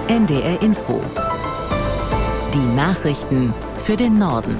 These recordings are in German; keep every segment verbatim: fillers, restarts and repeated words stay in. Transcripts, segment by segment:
N D R Info. Die Nachrichten für den Norden.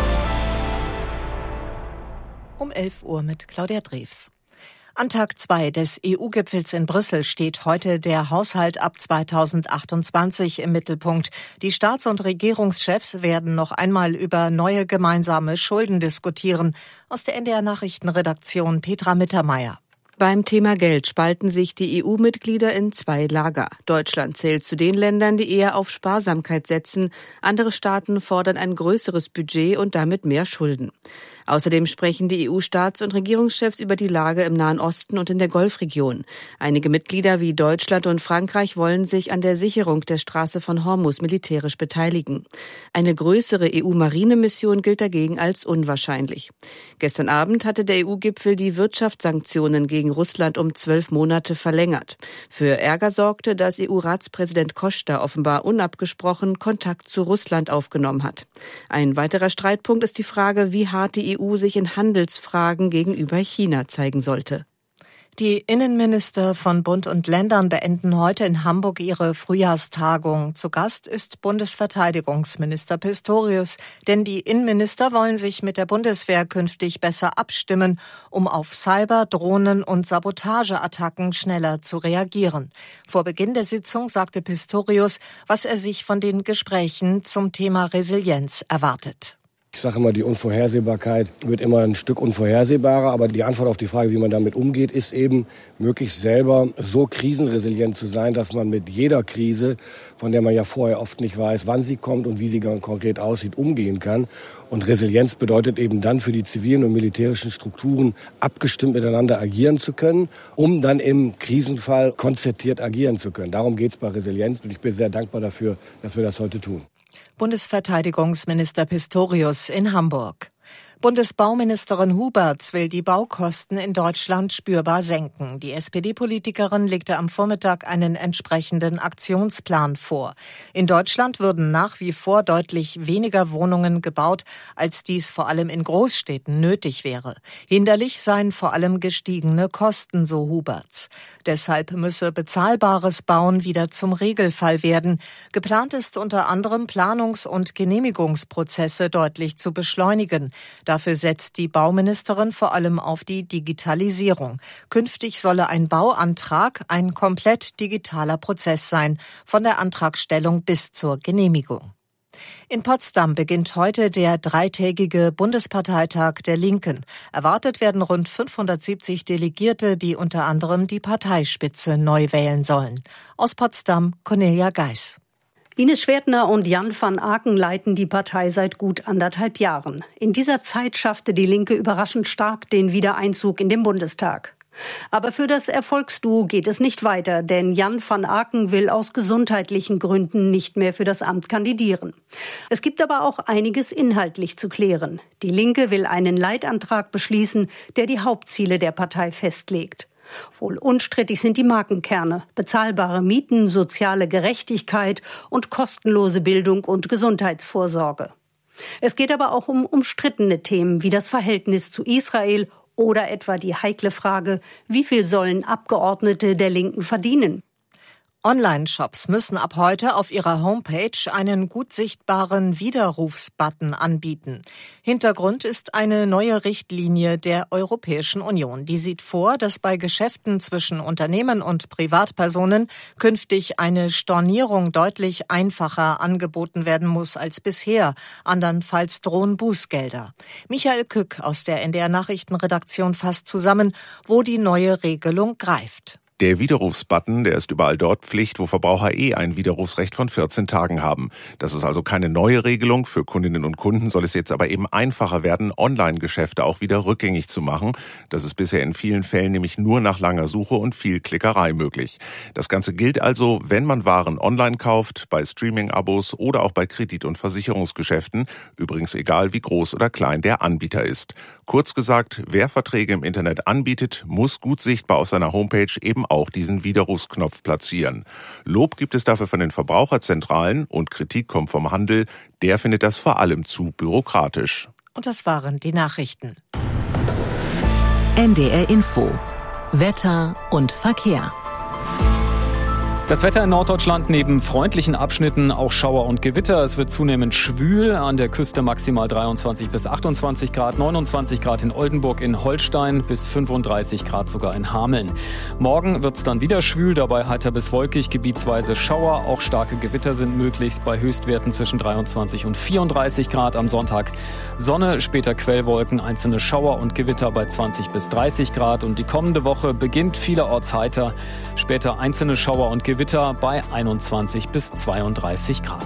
Um elf Uhr mit Claudia Drews. An Tag zwei des E U-Gipfels in Brüssel steht heute der Haushalt ab zweitausendachtundzwanzig im Mittelpunkt. Die Staats- und Regierungschefs werden noch einmal über neue gemeinsame Schulden diskutieren. Aus der N D R-Nachrichtenredaktion Petra Mittermeier. Beim Thema Geld spalten sich die E U-Mitglieder in zwei Lager. Deutschland zählt zu den Ländern, die eher auf Sparsamkeit setzen. Andere Staaten fordern ein größeres Budget und damit mehr Schulden. Außerdem sprechen die E U-Staats- und Regierungschefs über die Lage im Nahen Osten und in der Golfregion. Einige Mitglieder wie Deutschland und Frankreich wollen sich an der Sicherung der Straße von Hormuz militärisch beteiligen. Eine größere E U-Marinemission gilt dagegen als unwahrscheinlich. Gestern Abend hatte der E U-Gipfel die Wirtschaftssanktionen gegen Russland um zwölf Monate verlängert. Für Ärger sorgte, dass E U-Ratspräsident Costa offenbar unabgesprochen Kontakt zu Russland aufgenommen hat. Ein weiterer Streitpunkt ist die Frage, wie hart die E U sich in Handelsfragen gegenüber China zeigen sollte. Die Innenminister von Bund und Ländern beenden heute in Hamburg ihre Frühjahrstagung. Zu Gast ist Bundesverteidigungsminister Pistorius, denn die Innenminister wollen sich mit der Bundeswehr künftig besser abstimmen, um auf Cyber-, Drohnen- und Sabotageattacken schneller zu reagieren. Vor Beginn der Sitzung sagte Pistorius, was er sich von den Gesprächen zum Thema Resilienz erwartet. Ich sage immer, die Unvorhersehbarkeit wird immer ein Stück unvorhersehbarer, aber die Antwort auf die Frage, wie man damit umgeht, ist eben, möglichst selber so krisenresilient zu sein, dass man mit jeder Krise, von der man ja vorher oft nicht weiß, wann sie kommt und wie sie konkret aussieht, umgehen kann. Und Resilienz bedeutet eben dann für die zivilen und militärischen Strukturen abgestimmt miteinander agieren zu können, um dann im Krisenfall konzertiert agieren zu können. Darum geht es bei Resilienz und ich bin sehr dankbar dafür, dass wir das heute tun. Bundesverteidigungsminister Pistorius in Hamburg. Bundesbauministerin Huberts will die Baukosten in Deutschland spürbar senken. Die S P D-Politikerin legte am Vormittag einen entsprechenden Aktionsplan vor. In Deutschland würden nach wie vor deutlich weniger Wohnungen gebaut, als dies vor allem in Großstädten nötig wäre. Hinderlich seien vor allem gestiegene Kosten, so Huberts. Deshalb müsse bezahlbares Bauen wieder zum Regelfall werden. Geplant ist unter anderem Planungs- und Genehmigungsprozesse deutlich zu beschleunigen. Dafür setzt die Bauministerin vor allem auf die Digitalisierung. Künftig solle ein Bauantrag ein komplett digitaler Prozess sein, von der Antragstellung bis zur Genehmigung. In Potsdam beginnt heute der dreitägige Bundesparteitag der Linken. Erwartet werden rund fünfhundertsiebzig Delegierte, die unter anderem die Parteispitze neu wählen sollen. Aus Potsdam Cornelia Geis. Ines Schwertner und Jan van Aken leiten die Partei seit gut anderthalb Jahren. In dieser Zeit schaffte die Linke überraschend stark den Wiedereinzug in den Bundestag. Aber für das Erfolgsduo geht es nicht weiter, denn Jan van Aken will aus gesundheitlichen Gründen nicht mehr für das Amt kandidieren. Es gibt aber auch einiges inhaltlich zu klären. Die Linke will einen Leitantrag beschließen, der die Hauptziele der Partei festlegt. Wohl unstrittig sind die Markenkerne: bezahlbare Mieten, soziale Gerechtigkeit und kostenlose Bildung und Gesundheitsvorsorge. Es geht aber auch um umstrittene Themen wie das Verhältnis zu Israel oder etwa die heikle Frage, wie viel sollen Abgeordnete der Linken verdienen? Online-Shops müssen ab heute auf ihrer Homepage einen gut sichtbaren Widerrufsbutton anbieten. Hintergrund ist eine neue Richtlinie der Europäischen Union. Die sieht vor, dass bei Geschäften zwischen Unternehmen und Privatpersonen künftig eine Stornierung deutlich einfacher angeboten werden muss als bisher. Andernfalls drohen Bußgelder. Michael Kück aus der N D R-Nachrichtenredaktion fasst zusammen, wo die neue Regelung greift. Der Widerrufsbutton, der ist überall dort Pflicht, wo Verbraucher eh ein Widerrufsrecht von vierzehn Tagen haben. Das ist also keine neue Regelung. Für Kundinnen und Kunden soll es jetzt aber eben einfacher werden, Online-Geschäfte auch wieder rückgängig zu machen. Das ist bisher in vielen Fällen nämlich nur nach langer Suche und viel Klickerei möglich. Das Ganze gilt also, wenn man Waren online kauft, bei Streaming-Abos oder auch bei Kredit- und Versicherungsgeschäften. Übrigens egal, wie groß oder klein der Anbieter ist. Kurz gesagt, wer Verträge im Internet anbietet, muss gut sichtbar auf seiner Homepage eben auch diesen Widerrufsknopf platzieren. Lob gibt es dafür von den Verbraucherzentralen und Kritik kommt vom Handel. Der findet das vor allem zu bürokratisch. Und das waren die Nachrichten. N D R Info. Wetter und Verkehr. Das Wetter in Norddeutschland neben freundlichen Abschnitten auch Schauer und Gewitter. Es wird zunehmend schwül, an der Küste maximal dreiundzwanzig bis achtundzwanzig Grad, neunundzwanzig Grad in Oldenburg, in Holstein bis fünfunddreißig Grad sogar in Hameln. Morgen wird es dann wieder schwül, dabei heiter bis wolkig, gebietsweise Schauer. Auch starke Gewitter sind möglich bei Höchstwerten zwischen dreiundzwanzig und vierunddreißig Grad am Sonntag. Sonne, später Quellwolken, einzelne Schauer und Gewitter bei zwanzig bis dreißig Grad. Und die kommende Woche beginnt vielerorts heiter, später einzelne Schauer und Gewitter bei einundzwanzig bis zweiunddreißig Grad.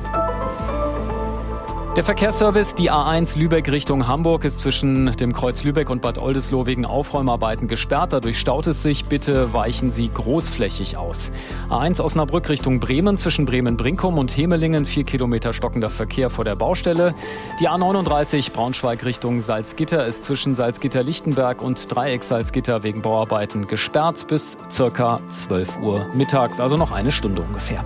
Der Verkehrsservice, die A eins Lübeck Richtung Hamburg, ist zwischen dem Kreuz Lübeck und Bad Oldesloe wegen Aufräumarbeiten gesperrt. Dadurch staut es sich. Bitte weichen Sie großflächig aus. A eins Osnabrück Richtung Bremen, zwischen Bremen-Brinkum und Hemelingen, vier Kilometer stockender Verkehr vor der Baustelle. Die A neununddreißig Braunschweig Richtung Salzgitter ist zwischen Salzgitter-Lichtenberg und Dreieck Salzgitter wegen Bauarbeiten gesperrt bis circa zwölf Uhr mittags, also noch eine Stunde ungefähr.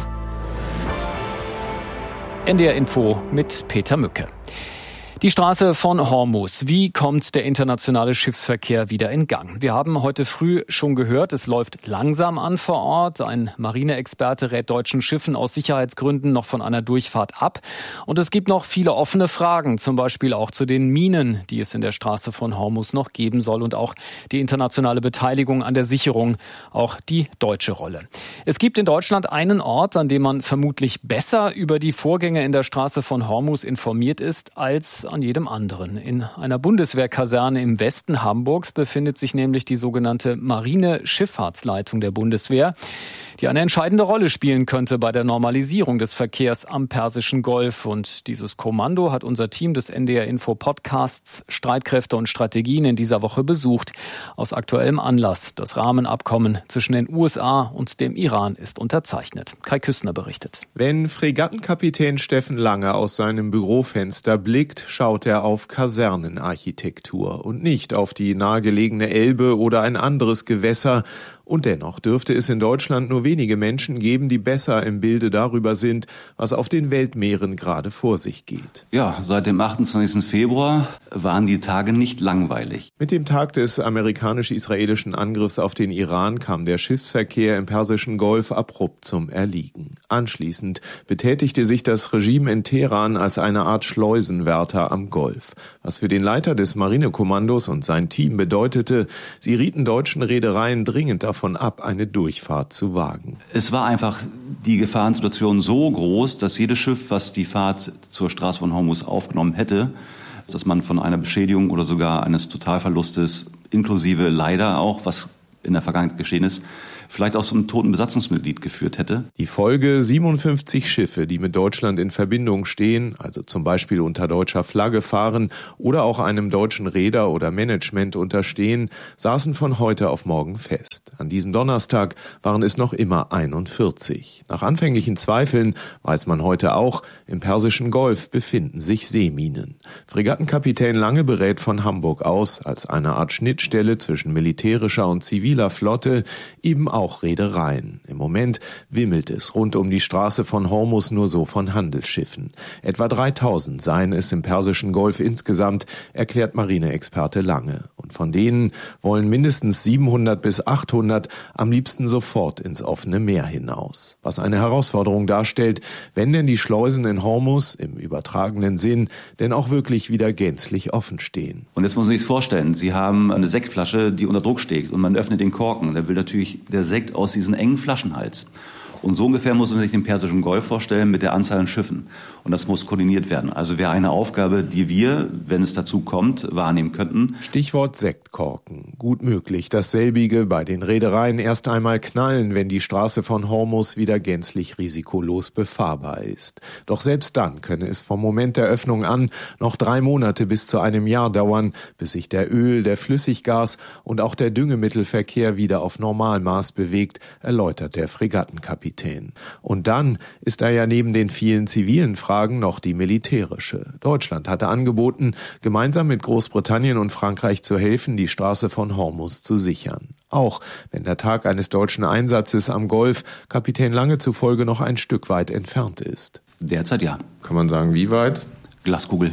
N D R Info mit Peter Mücke. Die Straße von Hormuz. Wie kommt der internationale Schiffsverkehr wieder in Gang? Wir haben heute früh schon gehört, es läuft langsam an vor Ort. Ein Marineexperte rät deutschen Schiffen aus Sicherheitsgründen noch von einer Durchfahrt ab. Und es gibt noch viele offene Fragen, zum Beispiel auch zu den Minen, die es in der Straße von Hormuz noch geben soll und auch die internationale Beteiligung an der Sicherung, auch die deutsche Rolle. Es gibt in Deutschland einen Ort, an dem man vermutlich besser über die Vorgänge in der Straße von Hormuz informiert ist als an jedem anderen. In einer Bundeswehrkaserne im Westen Hamburgs befindet sich nämlich die sogenannte Marine-Schifffahrtsleitung der Bundeswehr, die eine entscheidende Rolle spielen könnte bei der Normalisierung des Verkehrs am Persischen Golf. Und dieses Kommando hat unser Team des N D R Info Podcasts Streitkräfte und Strategien in dieser Woche besucht. Aus aktuellem Anlass. Das Rahmenabkommen zwischen den U S A und dem Iran ist unterzeichnet. Kai Küssner berichtet. Wenn Fregattenkapitän Steffen Lange aus seinem Bürofenster blickt, schaut er auf Kasernenarchitektur und nicht auf die nahegelegene Elbe oder ein anderes Gewässer. Und dennoch dürfte es in Deutschland nur wenige Menschen geben, die besser im Bilde darüber sind, was auf den Weltmeeren gerade vor sich geht. Ja, seit dem achtundzwanzigsten Februar waren die Tage nicht langweilig. Mit dem Tag des amerikanisch-israelischen Angriffs auf den Iran kam der Schiffsverkehr im Persischen Golf abrupt zum Erliegen. Anschließend betätigte sich das Regime in Teheran als eine Art Schleusenwärter am Golf. Was für den Leiter des Marinekommandos und sein Team bedeutete, sie rieten deutschen Reedereien dringend davon ab, eine Durchfahrt zu wagen. Es war einfach die Gefahrensituation so groß, dass jedes Schiff, was die Fahrt zur Straße von Hormuz aufgenommen hätte, dass man von einer Beschädigung oder sogar eines Totalverlustes, inklusive leider auch, was in der Vergangenheit geschehen ist, vielleicht auch so einem toten Besatzungsmitglied geführt hätte. Die Folge: siebenundfünfzig Schiffe, die mit Deutschland in Verbindung stehen, also zum Beispiel unter deutscher Flagge fahren oder auch einem deutschen Reeder oder Management unterstehen, saßen von heute auf morgen fest. An diesem Donnerstag waren es noch immer einundvierzig. Nach anfänglichen Zweifeln weiß man heute auch, im Persischen Golf befinden sich Seeminen. Fregattenkapitän Lange berät von Hamburg aus, als eine Art Schnittstelle zwischen militärischer und ziviler Flotte, eben auch auch Reedereien. Im Moment wimmelt es rund um die Straße von Hormuz nur so von Handelsschiffen. Etwa dreitausend seien es im Persischen Golf insgesamt, erklärt Marineexperte Lange. Und von denen wollen mindestens siebenhundert bis achthundert am liebsten sofort ins offene Meer hinaus. Was eine Herausforderung darstellt, wenn denn die Schleusen in Hormuz im übertragenen Sinn denn auch wirklich wieder gänzlich offen stehen. Und jetzt muss man sich vorstellen, Sie haben eine Sektflasche, die unter Druck steht und man öffnet den Korken. Da will natürlich der Sekt aus diesem engen Flaschenhals. Und so ungefähr muss man sich den Persischen Golf vorstellen mit der Anzahl an Schiffen. Und das muss koordiniert werden. Also wäre eine Aufgabe, die wir, wenn es dazu kommt, wahrnehmen könnten. Stichwort Sektkorken. Gut möglich, dass selbige bei den Reedereien erst einmal knallen, wenn die Straße von Hormuz wieder gänzlich risikolos befahrbar ist. Doch selbst dann könne es vom Moment der Öffnung an noch drei Monate bis zu einem Jahr dauern, bis sich der Öl-, der Flüssiggas- und auch der Düngemittelverkehr wieder auf Normalmaß bewegt, erläutert der Fregattenkapitän. Und dann ist da ja neben den vielen zivilen Fragen noch die militärische. Deutschland hatte angeboten, gemeinsam mit Großbritannien und Frankreich zu helfen, die Straße von Hormuz zu sichern. Auch wenn der Tag eines deutschen Einsatzes am Golf Kapitän Lange zufolge noch ein Stück weit entfernt ist. Derzeit ja. Kann man sagen, wie weit? Glaskugel.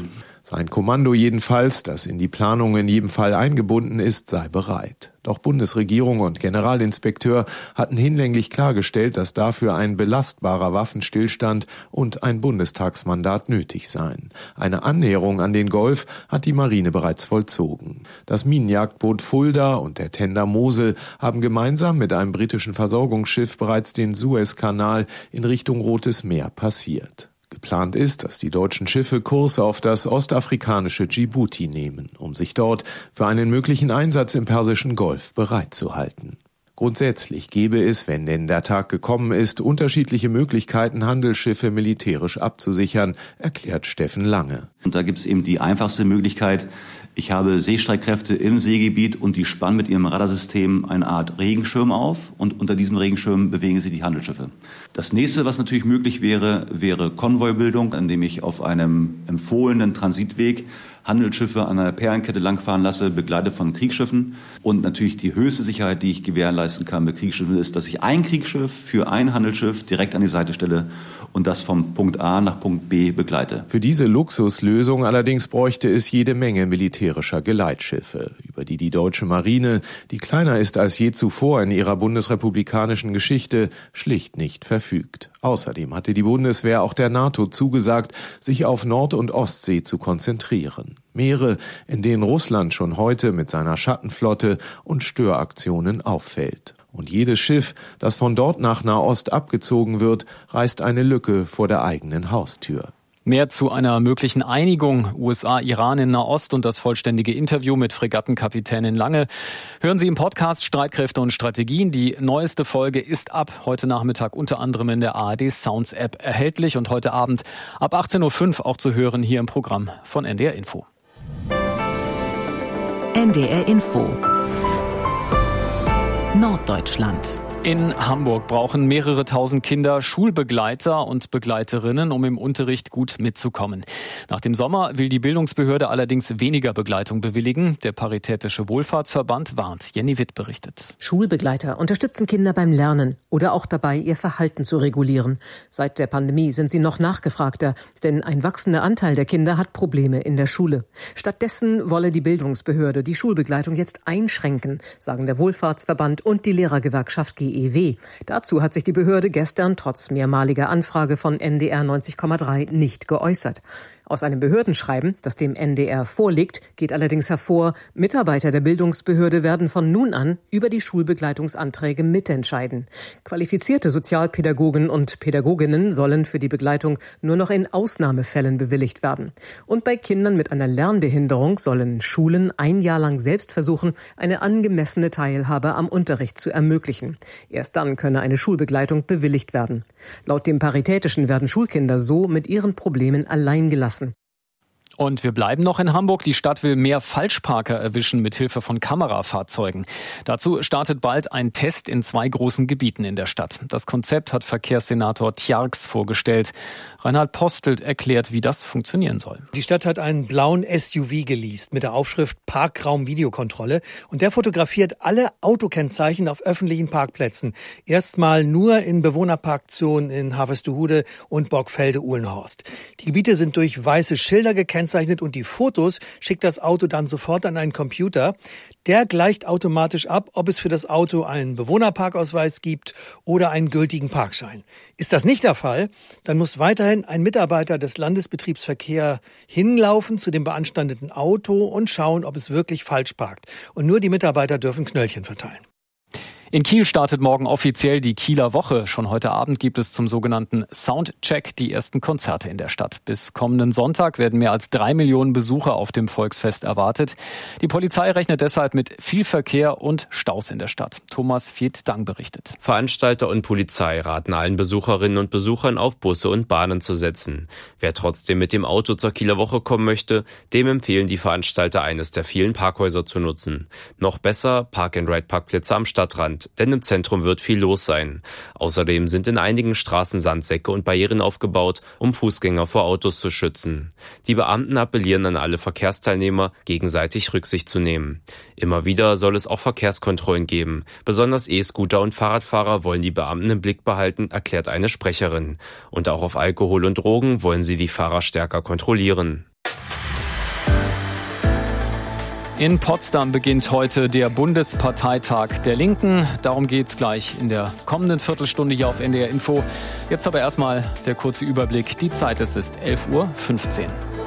Sein Kommando jedenfalls, das in die Planung in jedem Fall eingebunden ist, sei bereit. Doch Bundesregierung und Generalinspekteur hatten hinlänglich klargestellt, dass dafür ein belastbarer Waffenstillstand und ein Bundestagsmandat nötig seien. Eine Annäherung an den Golf hat die Marine bereits vollzogen. Das Minenjagdboot Fulda und der Tender Mosel haben gemeinsam mit einem britischen Versorgungsschiff bereits den Suezkanal in Richtung Rotes Meer passiert. Geplant ist, dass die deutschen Schiffe Kurs auf das ostafrikanische Djibouti nehmen, um sich dort für einen möglichen Einsatz im Persischen Golf bereitzuhalten. Grundsätzlich gäbe es, wenn denn der Tag gekommen ist, unterschiedliche Möglichkeiten, Handelsschiffe militärisch abzusichern, erklärt Steffen Lange. Und da gibt es eben die einfachste Möglichkeit. Ich habe Seestreitkräfte im Seegebiet und die spannen mit ihrem Radarsystem eine Art Regenschirm auf und unter diesem Regenschirm bewegen sie die Handelsschiffe. Das nächste, was natürlich möglich wäre, wäre Konvoibildung, indem ich auf einem empfohlenen Transitweg Handelsschiffe an einer Perlenkette langfahren lasse, begleitet von Kriegsschiffen. Und natürlich die höchste Sicherheit, die ich gewährleisten kann mit Kriegsschiffen, ist, dass ich ein Kriegsschiff für ein Handelsschiff direkt an die Seite stelle und das vom Punkt A nach Punkt B begleite. Für diese Luxuslösung allerdings bräuchte es jede Menge militärischer Geleitschiffe, über die die deutsche Marine, die kleiner ist als je zuvor in ihrer bundesrepublikanischen Geschichte, schlicht nicht verfügt. Außerdem hatte die Bundeswehr auch der NATO zugesagt, sich auf Nord- und Ostsee zu konzentrieren. Meere, in denen Russland schon heute mit seiner Schattenflotte und Störaktionen auffällt. Und jedes Schiff, das von dort nach Nahost abgezogen wird, reißt eine Lücke vor der eigenen Haustür. Mehr zu einer möglichen Einigung U S A Iran in Nahost und das vollständige Interview mit Fregattenkapitänin Lange hören Sie im Podcast Streitkräfte und Strategien. Die neueste Folge ist ab heute Nachmittag unter anderem in der A R D Sounds App erhältlich und heute Abend ab achtzehn Uhr fünf auch zu hören hier im Programm von N D R Info. N D R Info Norddeutschland. In Hamburg brauchen mehrere tausend Kinder Schulbegleiter und Begleiterinnen, um im Unterricht gut mitzukommen. Nach dem Sommer will die Bildungsbehörde allerdings weniger Begleitung bewilligen. Der Paritätische Wohlfahrtsverband warnt. Jenny Witt berichtet. Schulbegleiter unterstützen Kinder beim Lernen oder auch dabei, ihr Verhalten zu regulieren. Seit der Pandemie sind sie noch nachgefragter, denn ein wachsender Anteil der Kinder hat Probleme in der Schule. Stattdessen wolle die Bildungsbehörde die Schulbegleitung jetzt einschränken, sagen der Wohlfahrtsverband und die Lehrergewerkschaft G E W. Dazu hat sich die Behörde gestern trotz mehrmaliger Anfrage von N D R neunzig Komma drei nicht geäußert. Aus einem Behördenschreiben, das dem N D R vorliegt, geht allerdings hervor, Mitarbeiter der Bildungsbehörde werden von nun an über die Schulbegleitungsanträge mitentscheiden. Qualifizierte Sozialpädagogen und Pädagoginnen sollen für die Begleitung nur noch in Ausnahmefällen bewilligt werden. Und bei Kindern mit einer Lernbehinderung sollen Schulen ein Jahr lang selbst versuchen, eine angemessene Teilhabe am Unterricht zu ermöglichen. Erst dann könne eine Schulbegleitung bewilligt werden. Laut dem Paritätischen werden Schulkinder so mit ihren Problemen allein gelassen. Und wir bleiben noch in Hamburg. Die Stadt will mehr Falschparker erwischen mit Hilfe von Kamerafahrzeugen. Dazu startet bald ein Test in zwei großen Gebieten in der Stadt. Das Konzept hat Verkehrssenator Tjarks vorgestellt. Reinhard Postelt erklärt, wie das funktionieren soll. Die Stadt hat einen blauen S U V geleast mit der Aufschrift Parkraum-Videokontrolle. Und der fotografiert alle Autokennzeichen auf öffentlichen Parkplätzen. Erstmal nur in Bewohnerparkzonen in Harvestehude und Borgfelde-Uhlenhorst. Die Gebiete sind durch weiße Schilder gekennzeichnet und die Fotos schickt das Auto dann sofort an einen Computer. Der gleicht automatisch ab, ob es für das Auto einen Bewohnerparkausweis gibt oder einen gültigen Parkschein. Ist das nicht der Fall, dann muss weiterhin ein Mitarbeiter des Landesbetriebsverkehr hinlaufen zu dem beanstandeten Auto und schauen, ob es wirklich falsch parkt. Und nur die Mitarbeiter dürfen Knöllchen verteilen. In Kiel startet morgen offiziell die Kieler Woche. Schon heute Abend gibt es zum sogenannten Soundcheck die ersten Konzerte in der Stadt. Bis kommenden Sonntag werden mehr als drei Millionen Besucher auf dem Volksfest erwartet. Die Polizei rechnet deshalb mit viel Verkehr und Staus in der Stadt. Thomas Viet-Dang berichtet. Veranstalter und Polizei raten allen Besucherinnen und Besuchern auf Busse und Bahnen zu setzen. Wer trotzdem mit dem Auto zur Kieler Woche kommen möchte, dem empfehlen die Veranstalter, eines der vielen Parkhäuser zu nutzen. Noch besser Park-and-Ride-Parkplätze am Stadtrand, denn im Zentrum wird viel los sein. Außerdem sind in einigen Straßen Sandsäcke und Barrieren aufgebaut, um Fußgänger vor Autos zu schützen. Die Beamten appellieren an alle Verkehrsteilnehmer, gegenseitig Rücksicht zu nehmen. Immer wieder soll es auch Verkehrskontrollen geben. Besonders E-Scooter und Fahrradfahrer wollen die Beamten im Blick behalten, erklärt eine Sprecherin. Und auch auf Alkohol und Drogen wollen sie die Fahrer stärker kontrollieren. In Potsdam beginnt heute der Bundesparteitag der Linken. Darum geht's gleich in der kommenden Viertelstunde hier auf N D R Info. Jetzt aber erstmal der kurze Überblick. Die Zeit, es ist elf Uhr fünfzehn.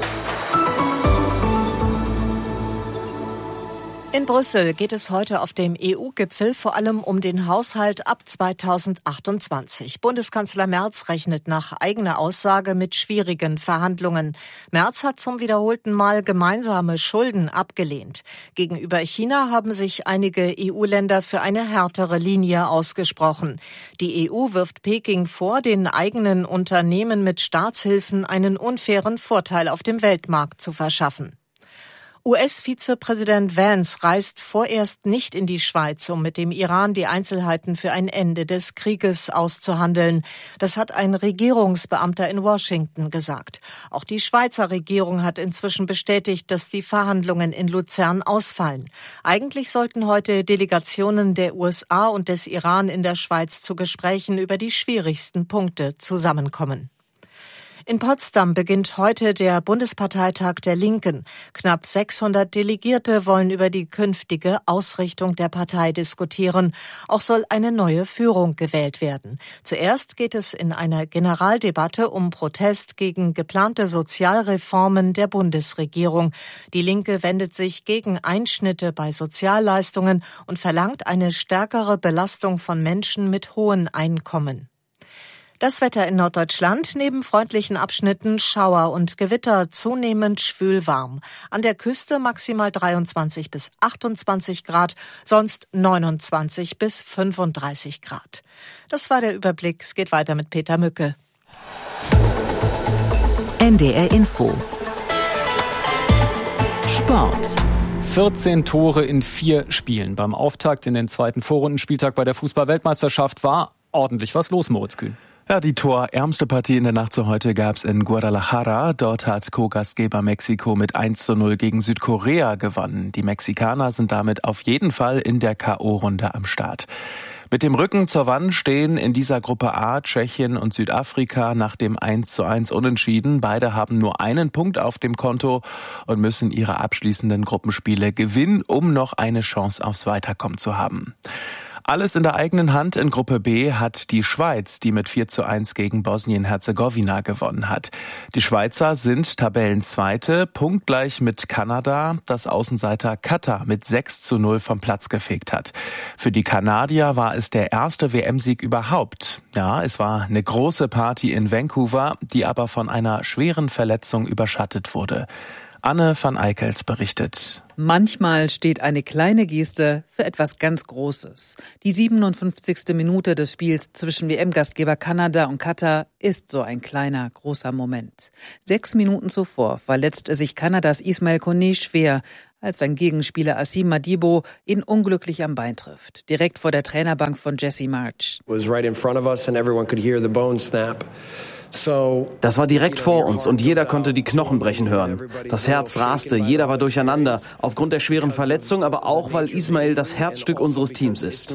In Brüssel geht es heute auf dem E U-Gipfel vor allem um den Haushalt ab zweitausendachtundzwanzig. Bundeskanzler Merz rechnet nach eigener Aussage mit schwierigen Verhandlungen. Merz hat zum wiederholten Mal gemeinsame Schulden abgelehnt. Gegenüber China haben sich einige E U-Länder für eine härtere Linie ausgesprochen. Die E U wirft Peking vor, den eigenen Unternehmen mit Staatshilfen einen unfairen Vorteil auf dem Weltmarkt zu verschaffen. U S-Vizepräsident Vance reist vorerst nicht in die Schweiz, um mit dem Iran die Einzelheiten für ein Ende des Krieges auszuhandeln. Das hat ein Regierungsbeamter in Washington gesagt. Auch die Schweizer Regierung hat inzwischen bestätigt, dass die Verhandlungen in Luzern ausfallen. Eigentlich sollten heute Delegationen der U S A und des Iran in der Schweiz zu Gesprächen über die schwierigsten Punkte zusammenkommen. In Potsdam beginnt heute der Bundesparteitag der Linken. Knapp sechshundert Delegierte wollen über die künftige Ausrichtung der Partei diskutieren. Auch soll eine neue Führung gewählt werden. Zuerst geht es in einer Generaldebatte um Protest gegen geplante Sozialreformen der Bundesregierung. Die Linke wendet sich gegen Einschnitte bei Sozialleistungen und verlangt eine stärkere Belastung von Menschen mit hohen Einkommen. Das Wetter in Norddeutschland, neben freundlichen Abschnitten Schauer und Gewitter, zunehmend schwülwarm. An der Küste maximal dreiundzwanzig bis achtundzwanzig Grad, sonst neunundzwanzig bis fünfunddreißig Grad. Das war der Überblick. Es geht weiter mit Peter Mücke. N D R Info. Sport. vierzehn Tore in vier Spielen. Beim Auftakt in den zweiten Vorrundenspieltag bei der Fußball-Weltmeisterschaft war ordentlich was los, Moritz Kühn. Ja, die torärmste Partie in der Nacht zu heute gab's in Guadalajara. Dort hat Co-Gastgeber Mexiko mit eins zu null gegen Südkorea gewonnen. Die Mexikaner sind damit auf jeden Fall in der K O-Runde am Start. Mit dem Rücken zur Wand stehen in dieser Gruppe A Tschechien und Südafrika nach dem eins zu eins Unentschieden. Beide haben nur einen Punkt auf dem Konto und müssen ihre abschließenden Gruppenspiele gewinnen, um noch eine Chance aufs Weiterkommen zu haben. Alles in der eigenen Hand in Gruppe B hat die Schweiz, die mit vier zu eins gegen Bosnien-Herzegowina gewonnen hat. Die Schweizer sind Tabellenzweite, punktgleich mit Kanada, das Außenseiter Katar mit sechs zu null vom Platz gefegt hat. Für die Kanadier war es der erste W M-Sieg überhaupt. Ja, es war eine große Party in Vancouver, die aber von einer schweren Verletzung überschattet wurde. Anne van Eickels berichtet. Manchmal steht eine kleine Geste für etwas ganz Großes. Die siebenundfünfzigste Minute des Spiels zwischen W M-Gastgeber Kanada und Katar ist so ein kleiner, großer Moment. Sechs Minuten zuvor verletzte sich Kanadas Ismail Koné schwer, als sein Gegenspieler Asim Madibo ihn unglücklich am Bein trifft. Direkt vor der Trainerbank von Jesse Marsch. Was right in front of us and everyone could hear the bone snap. Das war direkt vor uns und jeder konnte die Knochen brechen hören. Das Herz raste, jeder war durcheinander, aufgrund der schweren Verletzung, aber auch, weil Ismail das Herzstück unseres Teams ist.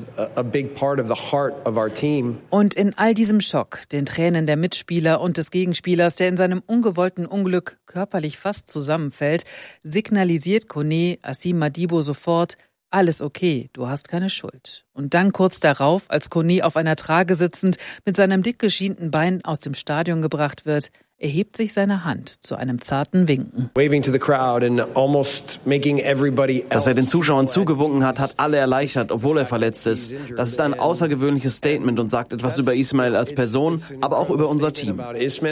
Und in all diesem Schock, den Tränen der Mitspieler und des Gegenspielers, der in seinem ungewollten Unglück körperlich fast zusammenfällt, signalisiert Koné Asim Madibo sofort: Alles okay, du hast keine Schuld. Und dann kurz darauf, als Koné auf einer Trage sitzend mit seinem dick geschienten Bein aus dem Stadion gebracht wird, erhebt sich seine Hand zu einem zarten Winken. Dass er den Zuschauern zugewunken hat, hat alle erleichtert, obwohl er verletzt ist. Das ist ein außergewöhnliches Statement und sagt etwas über Ismail als Person, aber auch über unser Team.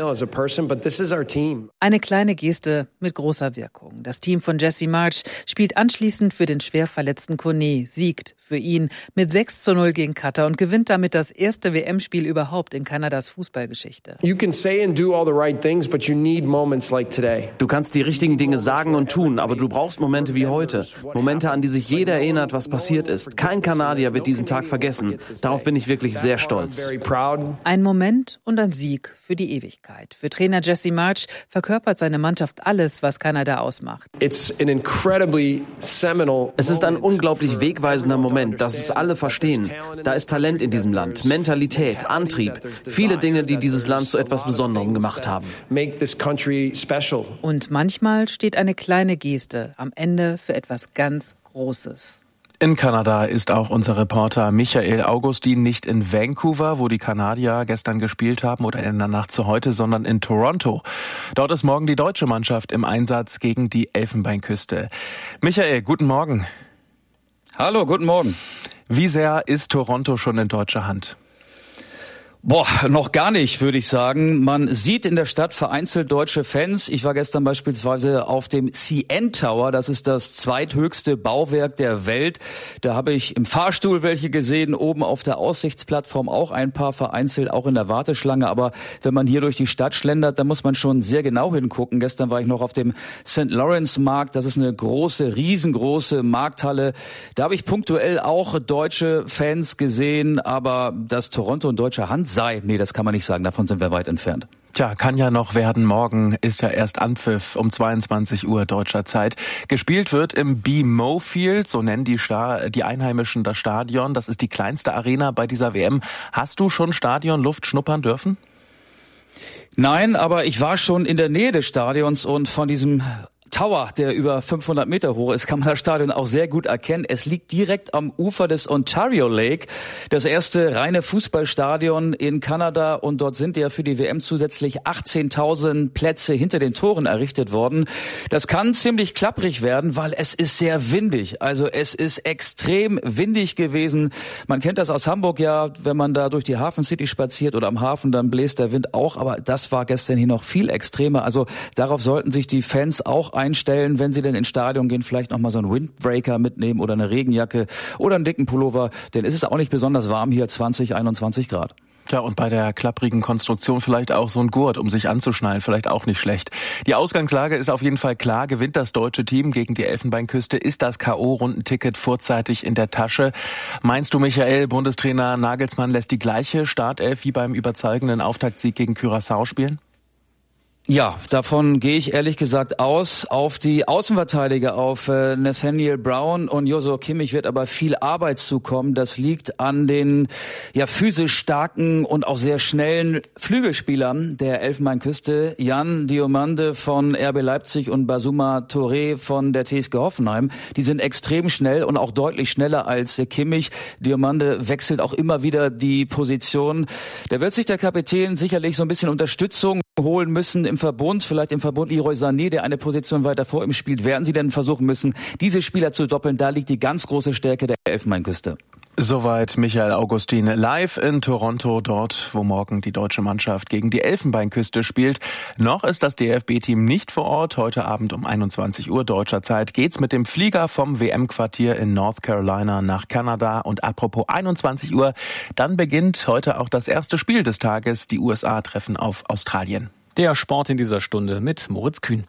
Eine kleine Geste mit großer Wirkung. Das Team von Jesse Marsch spielt anschließend für den schwer verletzten Koné, siegt für ihn mit sechs zu null gegen Katar und gewinnt damit das erste W M-Spiel überhaupt in Kanadas Fußballgeschichte. You can say and do all the right things, but you need moments like today. Du kannst die richtigen Dinge sagen und tun, aber du brauchst Momente wie heute. Momente, an die sich jeder erinnert, was passiert ist. Kein Kanadier wird diesen Tag vergessen. Darauf bin ich wirklich sehr stolz. Ein Moment und ein Sieg für die Ewigkeit. Für Trainer Jesse Marsch verkörpert seine Mannschaft alles, was Kanada ausmacht. It's an incredibly seminal Es ist ein unglaublich wegweisender Moment, dass es alle verstehen verstehen. Da ist Talent in diesem Land, Mentalität, Antrieb, viele Dinge, die dieses Land zu etwas Besonderem gemacht haben. Und manchmal steht eine kleine Geste am Ende für etwas ganz Großes. In Kanada ist auch unser Reporter Michael Augustin nicht in Vancouver, wo die Kanadier gestern gespielt haben oder in der Nacht zu heute, sondern in Toronto. Dort ist morgen die deutsche Mannschaft im Einsatz gegen die Elfenbeinküste. Michael, guten Morgen. Hallo, guten Morgen. Wie sehr ist Toronto schon in deutscher Hand? Boah, noch gar nicht, würde ich sagen. Man sieht in der Stadt vereinzelt deutsche Fans. Ich war gestern beispielsweise auf dem C N Tower. Das ist das zweithöchste Bauwerk der Welt. Da habe ich im Fahrstuhl welche gesehen, oben auf der Aussichtsplattform auch ein paar vereinzelt, auch in der Warteschlange. Aber wenn man hier durch die Stadt schlendert, dann muss man schon sehr genau hingucken. Gestern war ich noch auf dem Sankt Lawrence Markt. Das ist eine große, riesengroße Markthalle. Da habe ich punktuell auch deutsche Fans gesehen. Aber dass Toronto in deutscher Hand sei. Nee, das kann man nicht sagen. Davon sind wir weit entfernt. Tja, kann ja noch werden. Morgen ist ja erst Anpfiff um zweiundzwanzig Uhr deutscher Zeit. Gespielt wird im B M O Field, so nennen die, Sta- die Einheimischen das Stadion. Das ist die kleinste Arena bei dieser W M. Hast du schon Stadionluft schnuppern dürfen? Nein, aber ich war schon in der Nähe des Stadions und von diesem Tower, der über fünfhundert Meter hoch ist, kann man das Stadion auch sehr gut erkennen. Es liegt direkt am Ufer des Ontario Lake, das erste reine Fußballstadion in Kanada. Und dort sind ja für die W M zusätzlich achtzehntausend Plätze hinter den Toren errichtet worden. Das kann ziemlich klapprig werden, weil es ist sehr windig. Also es ist extrem windig gewesen. Man kennt das aus Hamburg ja, wenn man da durch die Hafen City spaziert oder am Hafen, dann bläst der Wind auch. Aber das war gestern hier noch viel extremer. Also darauf sollten sich die Fans auch einstellen, wenn sie denn ins Stadion gehen, vielleicht noch mal so einen Windbreaker mitnehmen oder eine Regenjacke oder einen dicken Pullover, denn es ist auch nicht besonders warm hier, zwanzig, einundzwanzig Grad. Tja, und bei der klapprigen Konstruktion vielleicht auch so ein Gurt, um sich anzuschnallen, vielleicht auch nicht schlecht. Die Ausgangslage ist auf jeden Fall klar. Gewinnt das deutsche Team gegen die Elfenbeinküste, ist das K O-Rundenticket vorzeitig in der Tasche. Meinst du, Michael, Bundestrainer Nagelsmann lässt die gleiche Startelf wie beim überzeugenden Auftaktsieg gegen Curaçao spielen? Ja, davon gehe ich ehrlich gesagt aus. Auf die Außenverteidiger, auf äh, Nathaniel Brown und Joshua Kimmich wird aber viel Arbeit zukommen. Das liegt an den ja physisch starken und auch sehr schnellen Flügelspielern der Elfenbeinküste. Jan Diomande von R B Leipzig und Basuma Touré von der T S G Hoffenheim. Die sind extrem schnell und auch deutlich schneller als Kimmich. Diomande wechselt auch immer wieder die Position. Da wird sich der Kapitän sicherlich so ein bisschen Unterstützung holen müssen im Verbund, vielleicht im Verbund Leroy Sané, der eine Position weiter vor ihm spielt, werden sie denn versuchen müssen, diese Spieler zu doppeln. Da liegt die ganz große Stärke der Elfenbeinküste. Soweit Michael Augustin live in Toronto, dort, wo morgen die deutsche Mannschaft gegen die Elfenbeinküste spielt. Noch ist das D F B-Team nicht vor Ort. Heute Abend um einundzwanzig Uhr deutscher Zeit geht's mit dem Flieger vom W M-Quartier in North Carolina nach Kanada. Und apropos einundzwanzig Uhr, dann beginnt heute auch das erste Spiel des Tages. Die U S A treffen auf Australien. Der Sport in dieser Stunde mit Moritz Kühn.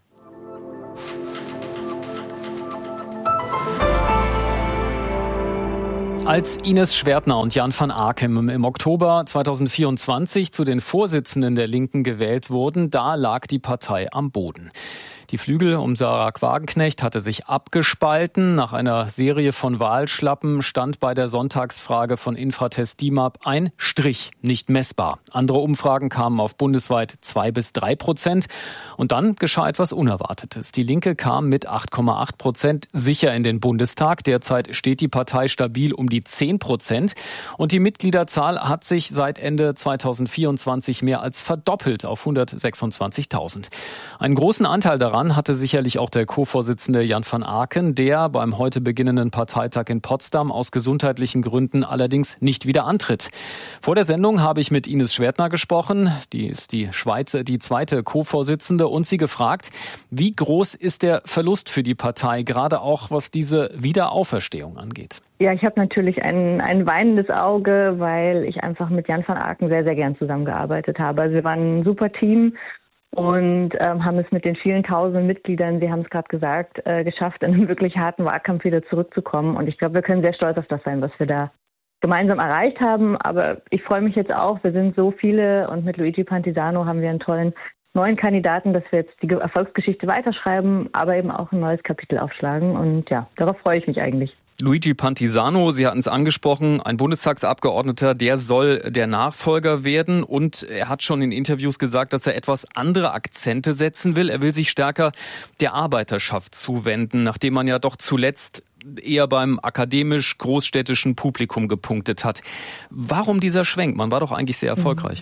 Als Ines Schwertner und Jan van Aken im Oktober zweitausendvierundzwanzig zu den Vorsitzenden der Linken gewählt wurden, da lag die Partei am Boden. Die Flügel um Sarah Wagenknecht hatte sich abgespalten. Nach einer Serie von Wahlschlappen stand bei der Sonntagsfrage von Infratest D I M A P ein Strich, nicht messbar. Andere Umfragen kamen auf bundesweit zwei bis drei Prozent. Und dann geschah etwas Unerwartetes. Die Linke kam mit acht Komma acht Prozent sicher in den Bundestag. Derzeit steht die Partei stabil um die zehn Prozent. Und die Mitgliederzahl hat sich seit Ende zweitausendvierundzwanzig mehr als verdoppelt auf hundertsechsundzwanzigtausend. Einen großen Anteil daran hatte sicherlich auch der Co-Vorsitzende Jan van Aken, der beim heute beginnenden Parteitag in Potsdam aus gesundheitlichen Gründen allerdings nicht wieder antritt. Vor der Sendung habe ich mit Ines Schwertner gesprochen, die ist die Schweizer, die zweite Co-Vorsitzende, und sie gefragt, wie groß ist der Verlust für die Partei, gerade auch was diese Wiederauferstehung angeht. Ja, ich habe natürlich ein, ein weinendes Auge, weil ich einfach mit Jan van Aken sehr, sehr gern zusammengearbeitet habe. Also wir waren ein super Team und ähm, haben es mit den vielen tausend Mitgliedern, Sie haben es gerade gesagt, äh, geschafft, in einem wirklich harten Wahlkampf wieder zurückzukommen. Und ich glaube, wir können sehr stolz auf das sein, was wir da gemeinsam erreicht haben. Aber ich freue mich jetzt auch, wir sind so viele und mit Luigi Pantisano haben wir einen tollen neuen Kandidaten, dass wir jetzt die Erfolgsgeschichte weiterschreiben, aber eben auch ein neues Kapitel aufschlagen. Und ja, darauf freue ich mich eigentlich. Luigi Pantisano, Sie hatten es angesprochen, ein Bundestagsabgeordneter, der soll der Nachfolger werden und er hat schon in Interviews gesagt, dass er etwas andere Akzente setzen will. Er will sich stärker der Arbeiterschaft zuwenden, nachdem man ja doch zuletzt eher beim akademisch-großstädtischen Publikum gepunktet hat. Warum dieser Schwenk? Man war doch eigentlich sehr erfolgreich.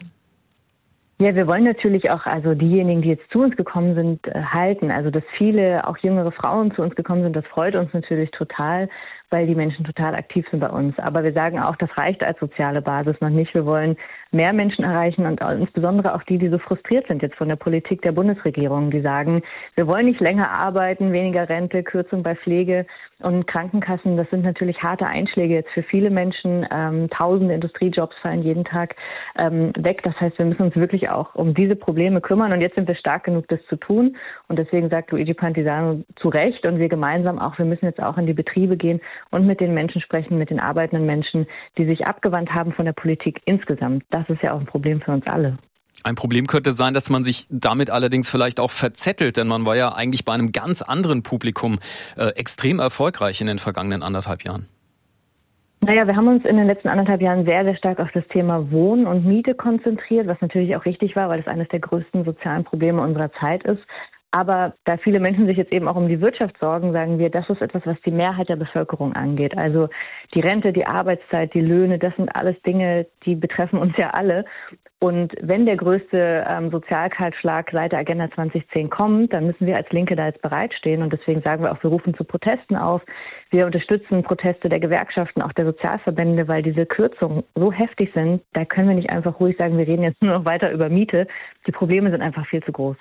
Ja, wir wollen natürlich auch also diejenigen, die jetzt zu uns gekommen sind, halten. Also dass viele, auch jüngere Frauen zu uns gekommen sind, das freut uns natürlich total, weil die Menschen total aktiv sind bei uns. Aber wir sagen auch, das reicht als soziale Basis noch nicht. Wir wollen mehr Menschen erreichen und insbesondere auch die, die so frustriert sind jetzt von der Politik der Bundesregierung, die sagen, wir wollen nicht länger arbeiten, weniger Rente, Kürzung bei Pflege und Krankenkassen. Das sind natürlich harte Einschläge jetzt für viele Menschen. Ähm, tausende Industriejobs fallen jeden Tag ähm, weg. Das heißt, wir müssen uns wirklich auch um diese Probleme kümmern und jetzt sind wir stark genug, das zu tun. Und deswegen sagt Luigi Pantisano zu Recht und wir gemeinsam auch, wir müssen jetzt auch in die Betriebe gehen und mit den Menschen sprechen, mit den arbeitenden Menschen, die sich abgewandt haben von der Politik insgesamt. Das ist ja auch ein Problem für uns alle. Ein Problem könnte sein, dass man sich damit allerdings vielleicht auch verzettelt, denn man war ja eigentlich bei einem ganz anderen Publikum äh, extrem erfolgreich in den vergangenen anderthalb Jahren. Naja, wir haben uns in den letzten anderthalb Jahren sehr, sehr stark auf das Thema Wohnen und Miete konzentriert, was natürlich auch richtig war, weil es eines der größten sozialen Probleme unserer Zeit ist. Aber da viele Menschen sich jetzt eben auch um die Wirtschaft sorgen, sagen wir, das ist etwas, was die Mehrheit der Bevölkerung angeht. Also die Rente, die Arbeitszeit, die Löhne, das sind alles Dinge, die betreffen uns ja alle. Und wenn der größte ähm, Sozialkahlschlag seit der Agenda zwanzig zehn kommt, dann müssen wir als Linke da jetzt bereitstehen. Und deswegen sagen wir auch, wir rufen zu Protesten auf. Wir unterstützen Proteste der Gewerkschaften, auch der Sozialverbände, weil diese Kürzungen so heftig sind. Da können wir nicht einfach ruhig sagen, wir reden jetzt nur noch weiter über Miete. Die Probleme sind einfach viel zu groß.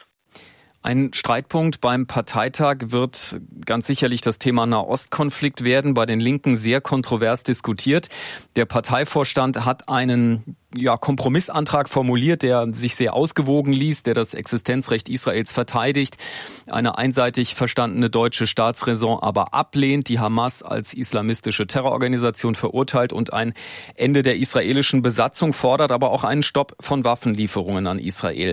Ein Streitpunkt beim Parteitag wird ganz sicherlich das Thema Nahostkonflikt werden, bei den Linken sehr kontrovers diskutiert. Der Parteivorstand hat einen ja, Kompromissantrag formuliert, der sich sehr ausgewogen liest, der das Existenzrecht Israels verteidigt, eine einseitig verstandene deutsche Staatsräson aber ablehnt, die Hamas als islamistische Terrororganisation verurteilt und ein Ende der israelischen Besatzung fordert, aber auch einen Stopp von Waffenlieferungen an Israel.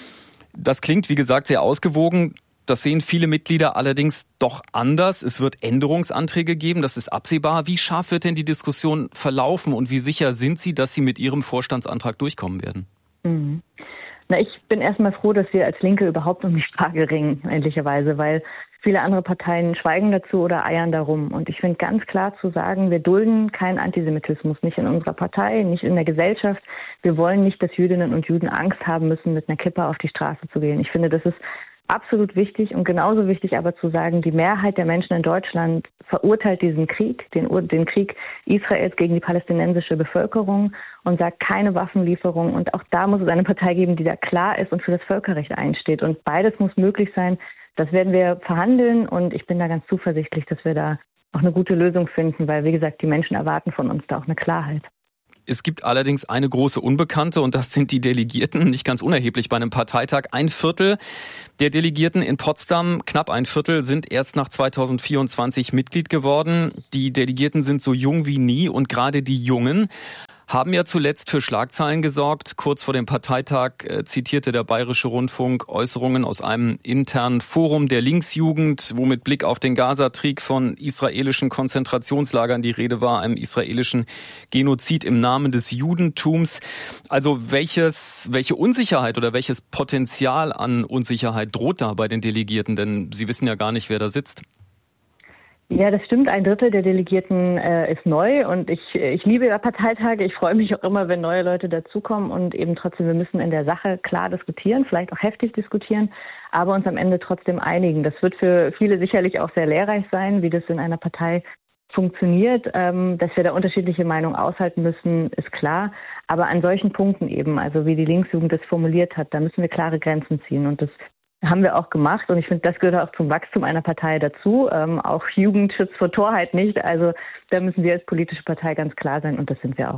Das klingt, wie gesagt, sehr ausgewogen. Das sehen viele Mitglieder allerdings doch anders. Es wird Änderungsanträge geben, das ist absehbar. Wie scharf wird denn die Diskussion verlaufen und wie sicher sind Sie, dass Sie mit Ihrem Vorstandsantrag durchkommen werden? Mhm. Na, ich bin erstmal froh, dass wir als Linke überhaupt um die Frage ringen, endlicherweise, weil viele andere Parteien schweigen dazu oder eiern darum. Und ich finde ganz klar zu sagen, wir dulden keinen Antisemitismus, nicht in unserer Partei, nicht in der Gesellschaft. Wir wollen nicht, dass Jüdinnen und Juden Angst haben müssen, mit einer Kippe auf die Straße zu gehen. Ich finde, das ist absolut wichtig und genauso wichtig aber zu sagen, die Mehrheit der Menschen in Deutschland verurteilt diesen Krieg, den, den Krieg Israels gegen die palästinensische Bevölkerung und sagt keine Waffenlieferung. Und auch da muss es eine Partei geben, die da klar ist und für das Völkerrecht einsteht. Und beides muss möglich sein. Das werden wir verhandeln und ich bin da ganz zuversichtlich, dass wir da auch eine gute Lösung finden, weil, wie gesagt, die Menschen erwarten von uns da auch eine Klarheit. Es gibt allerdings eine große Unbekannte und das sind die Delegierten, nicht ganz unerheblich bei einem Parteitag. Ein Viertel der Delegierten in Potsdam, knapp ein Viertel, sind erst nach zweitausendvierundzwanzig Mitglied geworden. Die Delegierten sind so jung wie nie und gerade die Jungen haben ja zuletzt für Schlagzeilen gesorgt. Kurz vor dem Parteitag äh, zitierte der Bayerische Rundfunk Äußerungen aus einem internen Forum der Linksjugend, wo mit Blick auf den Gazakrieg von israelischen Konzentrationslagern die Rede war, einem israelischen Genozid im Namen des Judentums. Also welches, welche Unsicherheit oder welches Potenzial an Unsicherheit droht da bei den Delegierten? Denn Sie wissen ja gar nicht, wer da sitzt. Ja, das stimmt. Ein Drittel der Delegierten äh, ist neu und ich, ich liebe ja Parteitage. Ich freue mich auch immer, wenn neue Leute dazukommen und eben trotzdem, wir müssen in der Sache klar diskutieren, vielleicht auch heftig diskutieren, aber uns am Ende trotzdem einigen. Das wird für viele sicherlich auch sehr lehrreich sein, wie das in einer Partei funktioniert. Ähm, dass wir da unterschiedliche Meinungen aushalten müssen, ist klar. Aber an solchen Punkten eben, also wie die Linksjugend das formuliert hat, da müssen wir klare Grenzen ziehen und das haben wir auch gemacht und ich finde, das gehört auch zum Wachstum einer Partei dazu. Ähm, auch Jugend schützt vor Torheit nicht. Also da müssen wir als politische Partei ganz klar sein und das sind wir auch.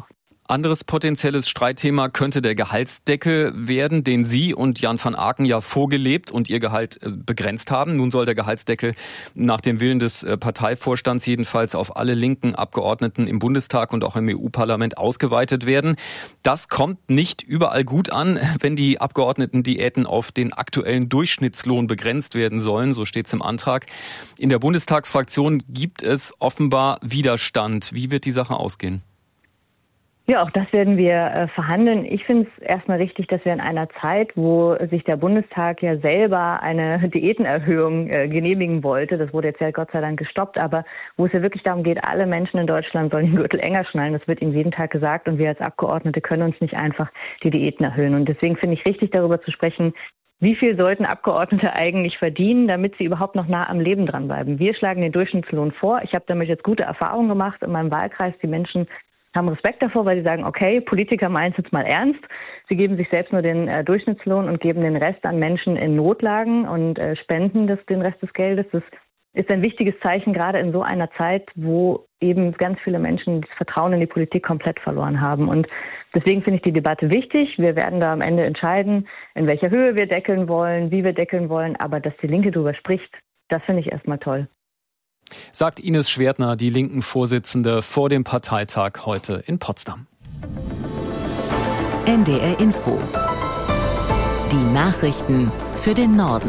Anderes potenzielles Streitthema könnte der Gehaltsdeckel werden, den Sie und Jan van Aken ja vorgelebt und Ihr Gehalt begrenzt haben. Nun soll der Gehaltsdeckel nach dem Willen des Parteivorstands jedenfalls auf alle linken Abgeordneten im Bundestag und auch im E U-Parlament ausgeweitet werden. Das kommt nicht überall gut an, wenn die Abgeordnetendiäten auf den aktuellen Durchschnittslohn begrenzt werden sollen. So steht es im Antrag. In der Bundestagsfraktion gibt es offenbar Widerstand. Wie wird die Sache ausgehen? Ja, auch das werden wir äh, verhandeln. Ich finde es erstmal richtig, dass wir in einer Zeit, wo sich der Bundestag ja selber eine Diätenerhöhung äh, genehmigen wollte, das wurde jetzt ja Gott sei Dank gestoppt, aber wo es ja wirklich darum geht, alle Menschen in Deutschland sollen den Gürtel enger schnallen, das wird ihnen jeden Tag gesagt und wir als Abgeordnete können uns nicht einfach die Diäten erhöhen. Und deswegen finde ich richtig, darüber zu sprechen, wie viel sollten Abgeordnete eigentlich verdienen, damit sie überhaupt noch nah am Leben dranbleiben. Wir schlagen den Durchschnittslohn vor. Ich habe damit jetzt gute Erfahrungen gemacht in meinem Wahlkreis. Die Menschen haben Respekt davor, weil sie sagen, okay, Politiker meinen es jetzt mal ernst. Sie geben sich selbst nur den äh, Durchschnittslohn und geben den Rest an Menschen in Notlagen und äh, spenden das, den Rest des Geldes. Das ist ein wichtiges Zeichen, gerade in so einer Zeit, wo eben ganz viele Menschen das Vertrauen in die Politik komplett verloren haben. Und deswegen finde ich die Debatte wichtig. Wir werden da am Ende entscheiden, in welcher Höhe wir deckeln wollen, wie wir deckeln wollen. Aber dass die Linke darüber spricht, das finde ich erstmal toll. Sagt Ines Schwertner, die Linken-Vorsitzende, vor dem Parteitag heute in Potsdam. N D R Info. Die Nachrichten für den Norden.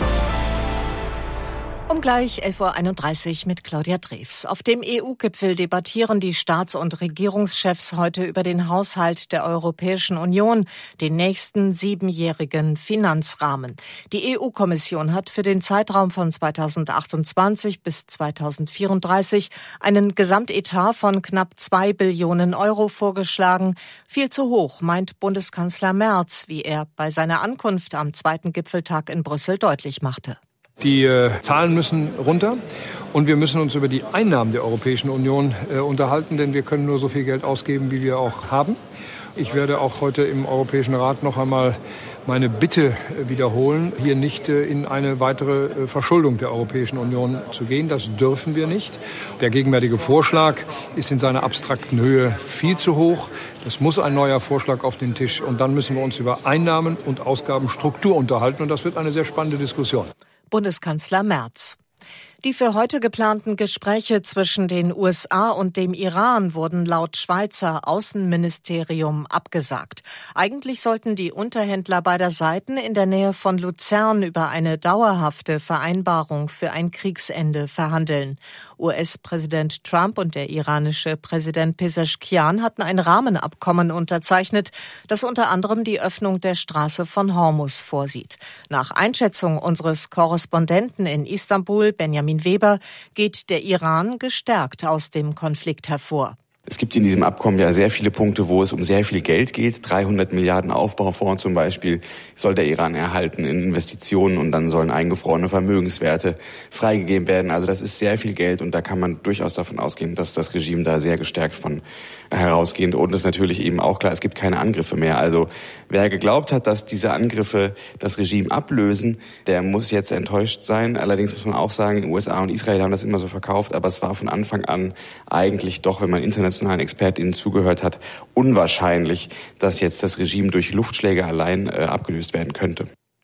Um gleich elf Uhr einunddreißig mit Claudia Drews. Auf dem E U-Gipfel debattieren die Staats- und Regierungschefs heute über den Haushalt der Europäischen Union, den nächsten siebenjährigen Finanzrahmen. Die E U-Kommission hat für den Zeitraum von zweitausendachtundzwanzig bis zweitausendvierunddreißig einen Gesamtetat von knapp zwei Billionen Euro vorgeschlagen. Viel zu hoch, meint Bundeskanzler Merz, wie er bei seiner Ankunft am zweiten Gipfeltag in Brüssel deutlich machte. Die äh, Zahlen müssen runter und wir müssen uns über die Einnahmen der Europäischen Union äh, unterhalten, denn wir können nur so viel Geld ausgeben, wie wir auch haben. Ich werde auch heute im Europäischen Rat noch einmal meine Bitte äh, wiederholen, hier nicht äh, in eine weitere äh, Verschuldung der Europäischen Union zu gehen. Das dürfen wir nicht. Der gegenwärtige Vorschlag ist in seiner abstrakten Höhe viel zu hoch. Es muss ein neuer Vorschlag auf den Tisch und dann müssen wir uns über Einnahmen und Ausgabenstruktur unterhalten und das wird eine sehr spannende Diskussion. Bundeskanzler Merz. Die für heute geplanten Gespräche zwischen den U S A und dem Iran wurden laut Schweizer Außenministerium abgesagt. Eigentlich sollten die Unterhändler beider Seiten in der Nähe von Luzern über eine dauerhafte Vereinbarung für ein Kriegsende verhandeln. U S-Präsident Trump und der iranische Präsident Pezeshkian hatten ein Rahmenabkommen unterzeichnet, das unter anderem die Öffnung der Straße von Hormuz vorsieht. Nach Einschätzung unseres Korrespondenten in Istanbul, Benjamin Weber, geht der Iran gestärkt aus dem Konflikt hervor. Es gibt in diesem Abkommen ja sehr viele Punkte, wo es um sehr viel Geld geht. dreihundert Milliarden Aufbaufonds zum Beispiel soll der Iran erhalten in Investitionen und dann sollen eingefrorene Vermögenswerte freigegeben werden. Also das ist sehr viel Geld und da kann man durchaus davon ausgehen, dass das Regime da sehr gestärkt von herausgeht. Und es ist natürlich eben auch klar, es gibt keine Angriffe mehr. Also wer geglaubt hat, dass diese Angriffe das Regime ablösen, der muss jetzt enttäuscht sein. Allerdings muss man auch sagen, U S A und Israel haben das immer so verkauft, aber es war von Anfang an eigentlich doch, wenn man internationalen ExpertInnen zugehört hat, unwahrscheinlich, dass jetzt das Regime durch Luftschläge allein äh, abgelöst werden könnte.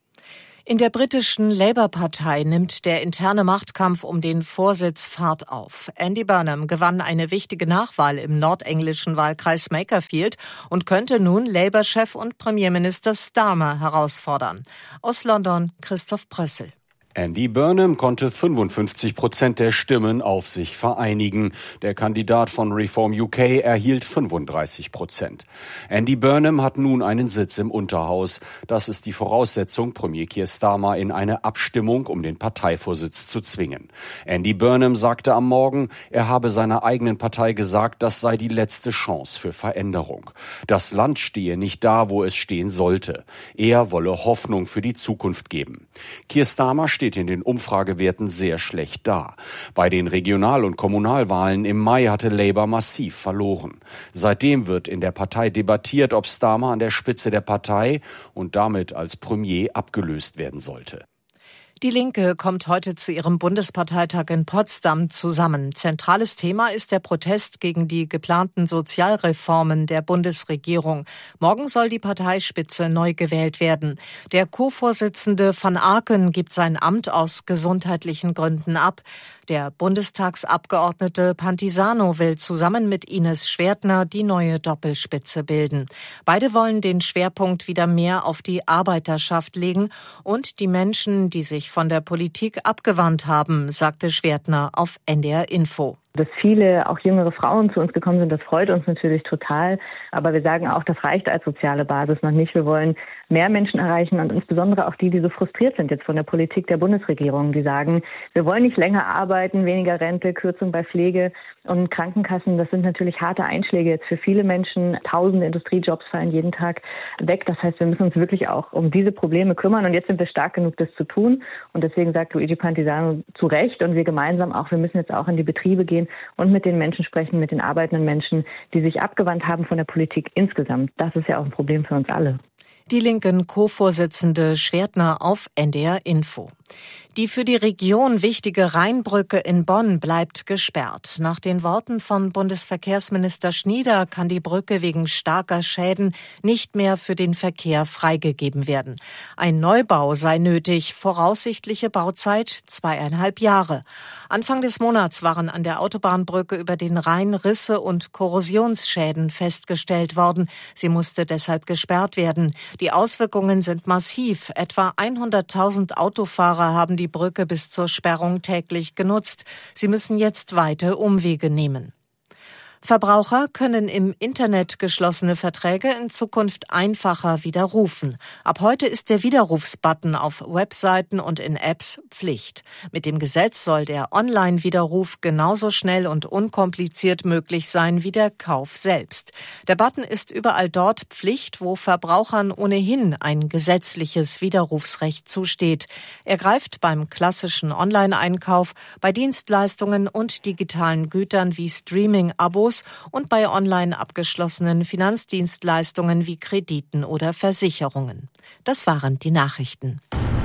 In der britischen Labour-Partei nimmt der interne Machtkampf um den Vorsitz Fahrt auf. Andy Burnham gewann eine wichtige Nachwahl im nordenglischen Wahlkreis Makerfield und könnte nun Labour-Chef und Premierminister Starmer herausfordern. Aus London Christoph Prössel. Andy Burnham konnte fünfundfünfzig Prozent der Stimmen auf sich vereinigen. Der Kandidat von Reform U K erhielt fünfunddreißig Prozent. Andy Burnham hat nun einen Sitz im Unterhaus. Das ist die Voraussetzung, Premier Keir Starmer in eine Abstimmung um den Parteivorsitz zu zwingen. Andy Burnham sagte am Morgen, er habe seiner eigenen Partei gesagt, das sei die letzte Chance für Veränderung. Das Land stehe nicht da, wo es stehen sollte. Er wolle Hoffnung für die Zukunft geben. Keir Starmer steht in den Umfragewerten sehr schlecht da. Bei den Regional- und Kommunalwahlen im Mai hatte Labour massiv verloren. Seitdem wird in der Partei debattiert, ob Starmer an der Spitze der Partei und damit als Premier abgelöst werden sollte. Die Linke kommt heute zu ihrem Bundesparteitag in Potsdam zusammen. Zentrales Thema ist der Protest gegen die geplanten Sozialreformen der Bundesregierung. Morgen soll die Parteispitze neu gewählt werden. Der Co-Vorsitzende van Aken gibt sein Amt aus gesundheitlichen Gründen ab. Der Bundestagsabgeordnete Pantisano will zusammen mit Ines Schwertner die neue Doppelspitze bilden. Beide wollen den Schwerpunkt wieder mehr auf die Arbeiterschaft legen und die Menschen, die sich von der Politik abgewandt haben, sagte Schwertner auf N D R Info. Dass viele, auch jüngere Frauen zu uns gekommen sind, das freut uns natürlich total. Aber wir sagen auch, das reicht als soziale Basis noch nicht. Wir wollen mehr Menschen erreichen und insbesondere auch die, die so frustriert sind jetzt von der Politik der Bundesregierung, die sagen, wir wollen nicht länger arbeiten, weniger Rente, Kürzung bei Pflege und Krankenkassen. Das sind natürlich harte Einschläge jetzt für viele Menschen. Tausende Industriejobs fallen jeden Tag weg. Das heißt, wir müssen uns wirklich auch um diese Probleme kümmern. Und jetzt sind wir stark genug, das zu tun. Und deswegen sagt Luigi Pantisano zu Recht und wir gemeinsam auch, wir müssen jetzt auch in die Betriebe gehen und mit den Menschen sprechen, mit den arbeitenden Menschen, die sich abgewandt haben von der Politik insgesamt. Das ist ja auch ein Problem für uns alle. Die Linken Co-Vorsitzende Schwertner auf N D R Info. Die für die Region wichtige Rheinbrücke in Bonn bleibt gesperrt. Nach den Worten von Bundesverkehrsminister Schnieder kann die Brücke wegen starker Schäden nicht mehr für den Verkehr freigegeben werden. Ein Neubau sei nötig, voraussichtliche Bauzeit zweieinhalb Jahre. Anfang des Monats waren an der Autobahnbrücke über den Rhein Risse und Korrosionsschäden festgestellt worden. Sie musste deshalb gesperrt werden. Die Auswirkungen sind massiv. Etwa hunderttausend Autofahrer haben die Brücke bis zur Sperrung täglich genutzt. Sie müssen jetzt weite Umwege nehmen. Verbraucher können im Internet geschlossene Verträge in Zukunft einfacher widerrufen. Ab heute ist der Widerrufsbutton auf Webseiten und in Apps Pflicht. Mit dem Gesetz soll der Online-Widerruf genauso schnell und unkompliziert möglich sein wie der Kauf selbst. Der Button ist überall dort Pflicht, wo Verbrauchern ohnehin ein gesetzliches Widerrufsrecht zusteht. Er greift beim klassischen Online-Einkauf, bei Dienstleistungen und digitalen Gütern wie Streaming-Abos und bei online abgeschlossenen Finanzdienstleistungen wie Krediten oder Versicherungen. Das waren die Nachrichten.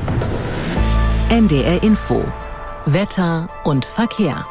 N D R Info. Wetter und Verkehr.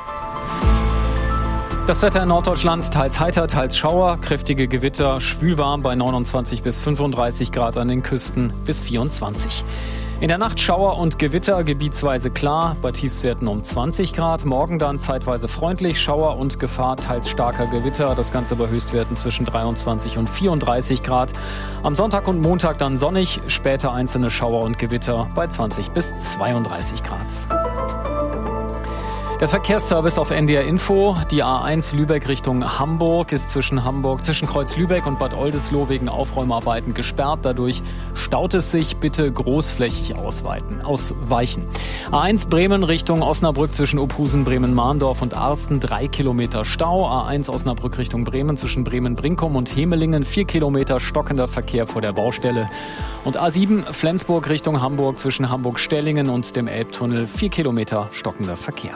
Das Wetter in Norddeutschland teils heiter, teils Schauer, kräftige Gewitter, schwülwarm bei neunundzwanzig bis fünfunddreißig Grad an den Küsten bis vierundzwanzig. In der Nacht Schauer und Gewitter, gebietsweise klar, bei Tiefstwerten um zwanzig Grad. Morgen dann zeitweise freundlich, Schauer und Gefahr teils starker Gewitter. Das Ganze bei Höchstwerten zwischen dreiundzwanzig und vierunddreißig Grad. Am Sonntag und Montag dann sonnig, später einzelne Schauer und Gewitter bei zwanzig bis zweiunddreißig Grad. Der Verkehrsservice auf N D R Info. Die A eins Lübeck Richtung Hamburg ist zwischen Hamburg, zwischen Kreuz Lübeck und Bad Oldesloe wegen Aufräumarbeiten gesperrt. Dadurch staut es sich. Bitte großflächig ausweiten, ausweichen. A eins Bremen Richtung Osnabrück zwischen Ophusen, Bremen-Mahndorf und Arsten. Drei Kilometer Stau. A eins Osnabrück Richtung Bremen zwischen Bremen-Brinkum und Hemelingen. Vier Kilometer stockender Verkehr vor der Baustelle. Und A sieben Flensburg Richtung Hamburg zwischen Hamburg-Stellingen und dem Elbtunnel. Vier Kilometer stockender Verkehr.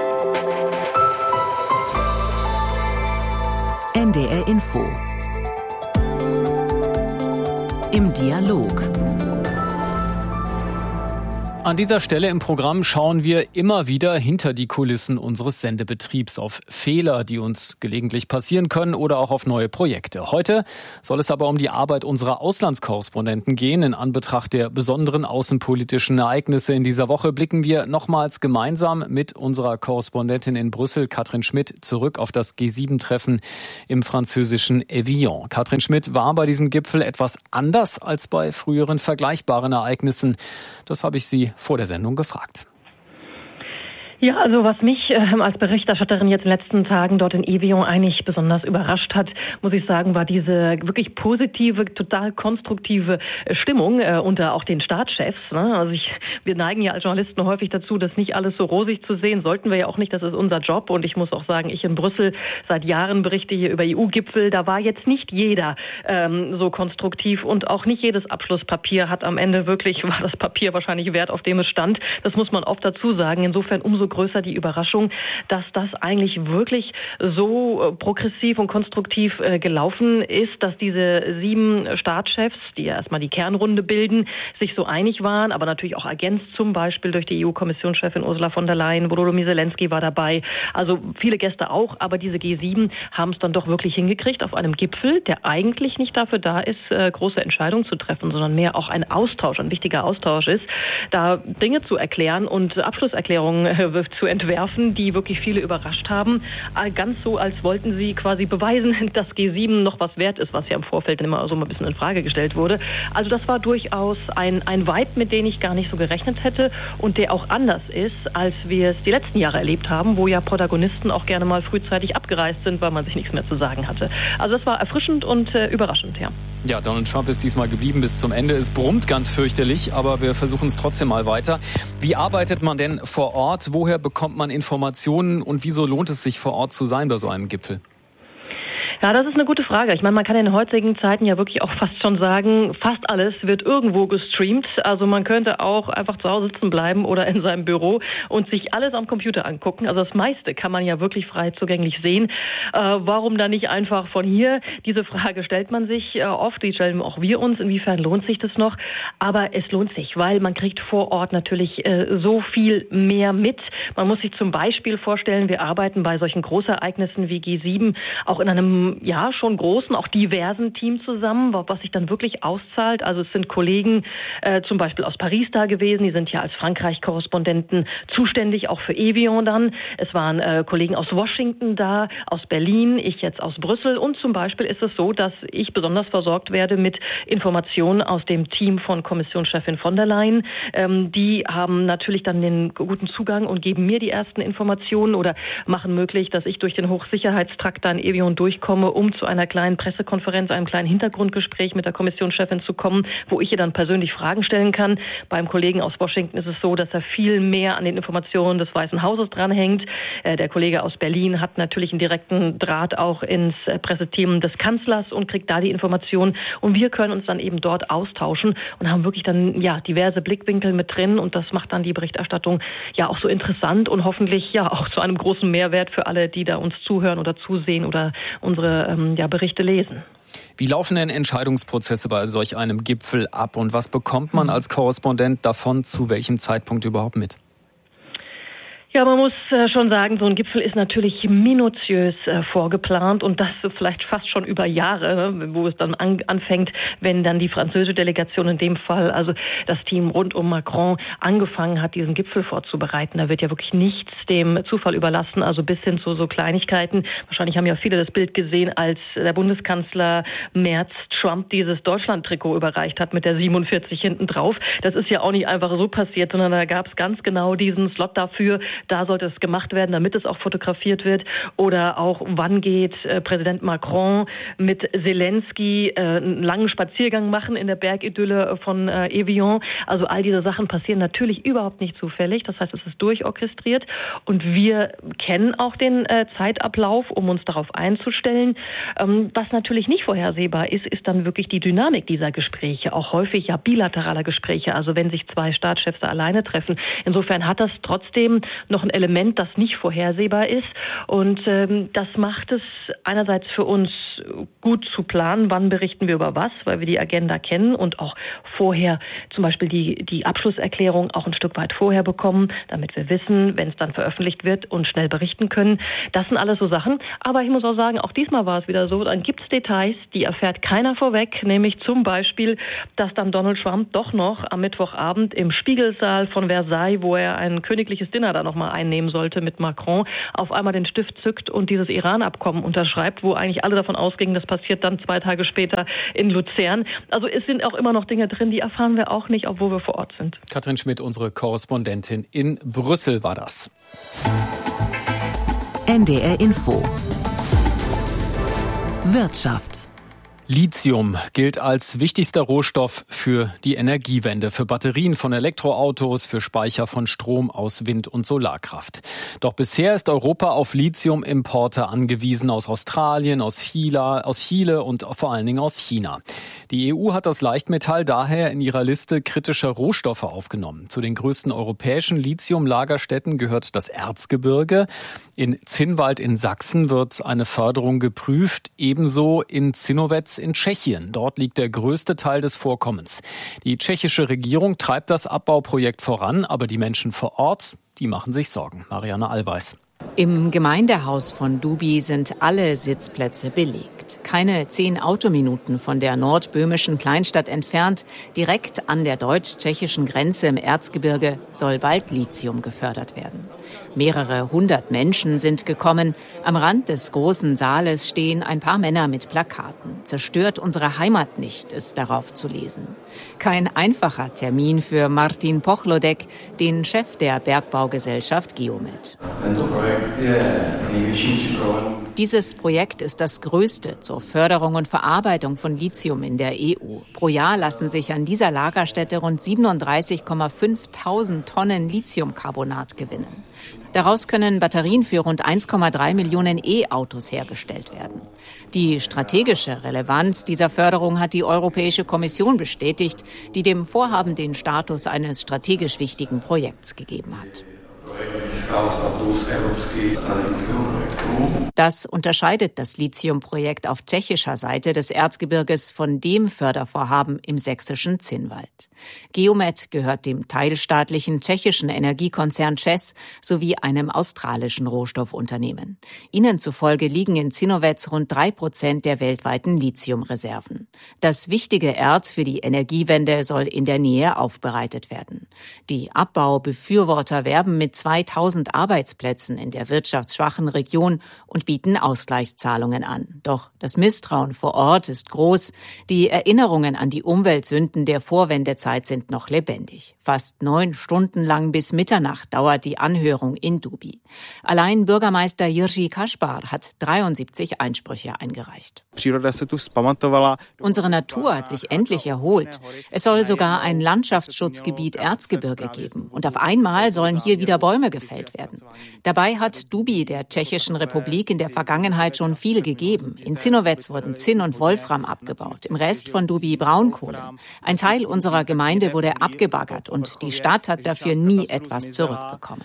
N D R Info. Im Dialog. An dieser Stelle im Programm schauen wir immer wieder hinter die Kulissen unseres Sendebetriebs auf Fehler, die uns gelegentlich passieren können oder auch auf neue Projekte. Heute soll es aber um die Arbeit unserer Auslandskorrespondenten gehen. In Anbetracht der besonderen außenpolitischen Ereignisse in dieser Woche blicken wir nochmals gemeinsam mit unserer Korrespondentin in Brüssel, Katrin Schmidt, zurück auf das G sieben Treffen im französischen Evian. Katrin Schmidt war bei diesem Gipfel etwas anders als bei früheren vergleichbaren Ereignissen. Das habe ich sie vor der Sendung gefragt. Ja, also was mich äh, als Berichterstatterin jetzt in den letzten Tagen dort in Evian eigentlich besonders überrascht hat, muss ich sagen, war diese wirklich positive, total konstruktive äh, Stimmung äh, unter auch den Staatschefs. Ne? Also ich, wir neigen ja als Journalisten häufig dazu, das nicht alles so rosig zu sehen. Sollten wir ja auch nicht, das ist unser Job. Und ich muss auch sagen, ich in Brüssel seit Jahren berichte hier über E U-Gipfel. Da war jetzt nicht jeder ähm, so konstruktiv und auch nicht jedes Abschlusspapier hat am Ende wirklich, war das Papier wahrscheinlich wert, auf dem es stand. Das muss man oft dazu sagen. Insofern umso größer die Überraschung, dass das eigentlich wirklich so progressiv und konstruktiv gelaufen ist, dass diese sieben Staatschefs, die ja erstmal die Kernrunde bilden, sich so einig waren, aber natürlich auch ergänzt zum Beispiel durch die E U-Kommissionschefin Ursula von der Leyen, Volodymyr Zelensky war dabei, also viele Gäste auch, aber diese G sieben haben es dann doch wirklich hingekriegt auf einem Gipfel, der eigentlich nicht dafür da ist, große Entscheidungen zu treffen, sondern mehr auch ein Austausch, ein wichtiger Austausch ist, da Dinge zu erklären und Abschlusserklärungen zu entwerfen, die wirklich viele überrascht haben. Ganz so, als wollten sie quasi beweisen, dass G sieben noch was wert ist, was ja im Vorfeld immer so ein bisschen in Frage gestellt wurde. Also das war durchaus ein, ein Vibe, mit dem ich gar nicht so gerechnet hätte und der auch anders ist, als wir es die letzten Jahre erlebt haben, wo ja Protagonisten auch gerne mal frühzeitig abgereist sind, weil man sich nichts mehr zu sagen hatte. Also das war erfrischend und äh, überraschend, ja. Ja, Donald Trump ist diesmal geblieben bis zum Ende. Es brummt ganz fürchterlich, aber wir versuchen es trotzdem mal weiter. Wie arbeitet man denn vor Ort? Woher bekommt man Informationen und wieso lohnt es sich, vor Ort zu sein bei so einem Gipfel? Ja, das ist eine gute Frage. Ich meine, man kann in den heutigen Zeiten ja wirklich auch fast schon sagen, fast alles wird irgendwo gestreamt. Also man könnte auch einfach zu Hause sitzen bleiben oder in seinem Büro und sich alles am Computer angucken. Also das meiste kann man ja wirklich frei zugänglich sehen. Äh, warum dann nicht einfach von hier? Diese Frage stellt man sich äh, oft, die stellen auch wir uns. Inwiefern lohnt sich das noch? Aber es lohnt sich, weil man kriegt vor Ort natürlich äh, so viel mehr mit. Man muss sich zum Beispiel vorstellen, wir arbeiten bei solchen Großereignissen wie G sieben auch in einem ja schon großen, auch diversen Team zusammen, was sich dann wirklich auszahlt. Also es sind Kollegen äh, zum Beispiel aus Paris da gewesen, die sind ja als Frankreich-Korrespondenten zuständig, auch für Evian dann. Es waren äh, Kollegen aus Washington da, aus Berlin, ich jetzt aus Brüssel und zum Beispiel ist es so, dass ich besonders versorgt werde mit Informationen aus dem Team von Kommissionschefin von der Leyen. Ähm, die haben natürlich dann den guten Zugang und geben mir die ersten Informationen oder machen möglich, dass ich durch den Hochsicherheitstrakt da in Evian durchkomme, um zu einer kleinen Pressekonferenz, einem kleinen Hintergrundgespräch mit der Kommissionschefin zu kommen, wo ich ihr dann persönlich Fragen stellen kann. Beim Kollegen aus Washington ist es so, dass er viel mehr an den Informationen des Weißen Hauses dranhängt. Der Kollege aus Berlin hat natürlich einen direkten Draht auch ins Presseteam des Kanzlers und kriegt da die Informationen. Und wir können uns dann eben dort austauschen und haben wirklich dann ja diverse Blickwinkel mit drin. Und das macht dann die Berichterstattung ja auch so interessant und hoffentlich ja auch zu einem großen Mehrwert für alle, die da uns zuhören oder zusehen oder unsere ja, Berichte lesen. Wie laufen denn Entscheidungsprozesse bei solch einem Gipfel ab und was bekommt man als Korrespondent davon zu welchem Zeitpunkt überhaupt mit? Ja, man muss äh, schon sagen, so ein Gipfel ist natürlich minutiös äh, vorgeplant und das vielleicht fast schon über Jahre, ne, wo es dann an, anfängt, wenn dann die französische Delegation in dem Fall, also das Team rund um Macron, angefangen hat, diesen Gipfel vorzubereiten. Da wird ja wirklich nichts dem Zufall überlassen, also bis hin zu so Kleinigkeiten. Wahrscheinlich haben ja viele das Bild gesehen, als der Bundeskanzler Merz Trump dieses Deutschland-Trikot überreicht hat mit der siebenundvierzig hinten drauf. Das ist ja auch nicht einfach so passiert, sondern da gab es ganz genau diesen Slot dafür. Da sollte es gemacht werden, damit es auch fotografiert wird. Oder auch, wann geht äh, Präsident Macron mit Zelensky äh, einen langen Spaziergang machen in der Bergidylle von äh, Evian. Also all diese Sachen passieren natürlich überhaupt nicht zufällig. Das heißt, es ist durchorchestriert. Und wir kennen auch den äh, Zeitablauf, um uns darauf einzustellen. Ähm, was natürlich nicht vorhersehbar ist, ist dann wirklich die Dynamik dieser Gespräche. Auch häufig ja bilateraler Gespräche. Also wenn sich zwei Staatschefs da alleine treffen. Insofern hat das trotzdem noch ein Element, das nicht vorhersehbar ist. Und ähm, das macht es einerseits für uns gut zu planen, wann berichten wir über was, weil wir die Agenda kennen und auch vorher zum Beispiel die, die Abschlusserklärung auch ein Stück weit vorher bekommen, damit wir wissen, wenn es dann veröffentlicht wird und schnell berichten können. Das sind alles so Sachen. Aber ich muss auch sagen, auch diesmal war es wieder so, dann gibt es Details, die erfährt keiner vorweg, nämlich zum Beispiel, dass dann Donald Trump doch noch am Mittwochabend im Spiegelsaal von Versailles, wo er ein königliches Dinner da nochmal einnehmen sollte mit Macron, auf einmal den Stift zückt und dieses Iran-Abkommen unterschreibt, wo eigentlich alle davon ausgingen, das passiert dann zwei Tage später in Luzern. Also es sind auch immer noch Dinge drin, die erfahren wir auch nicht, obwohl wir vor Ort sind. Katrin Schmidt, unsere Korrespondentin in Brüssel war das. N D R Info. Wirtschaft. Lithium gilt als wichtigster Rohstoff für die Energiewende, für Batterien von Elektroautos, für Speicher von Strom aus Wind- und Solarkraft. Doch bisher ist Europa auf Lithiumimporte angewiesen aus Australien, aus Chile, aus Chile und vor allen Dingen aus China. Die E U hat das Leichtmetall daher in ihrer Liste kritischer Rohstoffe aufgenommen. Zu den größten europäischen Lithiumlagerstätten gehört das Erzgebirge. In Zinnwald in Sachsen wird eine Förderung geprüft, ebenso in Zinnowetz in Tschechien. Dort liegt der größte Teil des Vorkommens. Die tschechische Regierung treibt das Abbauprojekt voran, aber die Menschen vor Ort, die machen sich Sorgen. Marianne Allweis. Im Gemeindehaus von Dubi sind alle Sitzplätze belegt. Keine zehn Autominuten von der nordböhmischen Kleinstadt entfernt, direkt an der deutsch-tschechischen Grenze im Erzgebirge, soll bald Lithium gefördert werden. Mehrere hundert Menschen sind gekommen. Am Rand des großen Saales stehen ein paar Männer mit Plakaten. Zerstört unsere Heimat nicht, ist darauf zu lesen. Kein einfacher Termin für Martin Pochlodek, den Chef der Bergbaugesellschaft Geomet. Dieses Projekt ist das größte zur Förderung und Verarbeitung von Lithium in der E U. Pro Jahr lassen sich an dieser Lagerstätte rund siebenunddreißig Komma fünftausend Tonnen Lithiumcarbonat gewinnen. Daraus können Batterien für rund eins Komma drei Millionen E-Autos hergestellt werden. Die strategische Relevanz dieser Förderung hat die Europäische Kommission bestätigt, die dem Vorhaben den Status eines strategisch wichtigen Projekts gegeben hat. Das unterscheidet das Lithiumprojekt auf tschechischer Seite des Erzgebirges von dem Fördervorhaben im sächsischen Zinnwald. Geomet gehört dem teilstaatlichen tschechischen Energiekonzern ČEZ sowie einem australischen Rohstoffunternehmen. Ihnen zufolge liegen in Zinnowetz rund drei Prozent der weltweiten Lithiumreserven. Das wichtige Erz für die Energiewende soll in der Nähe aufbereitet werden. Die Abbaubefürworter werben mit zweitausend Arbeitsplätzen in der wirtschaftsschwachen Region und bieten Ausgleichszahlungen an. Doch das Misstrauen vor Ort ist groß. Die Erinnerungen an die Umweltsünden der Vorwendezeit sind noch lebendig. Fast neun Stunden lang bis Mitternacht dauert die Anhörung in Dubi. Allein Bürgermeister Jiří Kaspar hat dreiundsiebzig Einsprüche eingereicht. Unsere Natur hat sich endlich erholt. Es soll sogar ein Landschaftsschutzgebiet Erzgebirge geben. Und auf einmal sollen hier wieder Bäume gefällt werden. Dabei hat Dubi der Tschechischen Republik in der Vergangenheit schon viel gegeben. In Zinnowetz wurden Zinn und Wolfram abgebaut, im Rest von Dubi Braunkohle. Ein Teil unserer Gemeinde wurde abgebaggert und die Stadt hat dafür nie etwas zurückbekommen.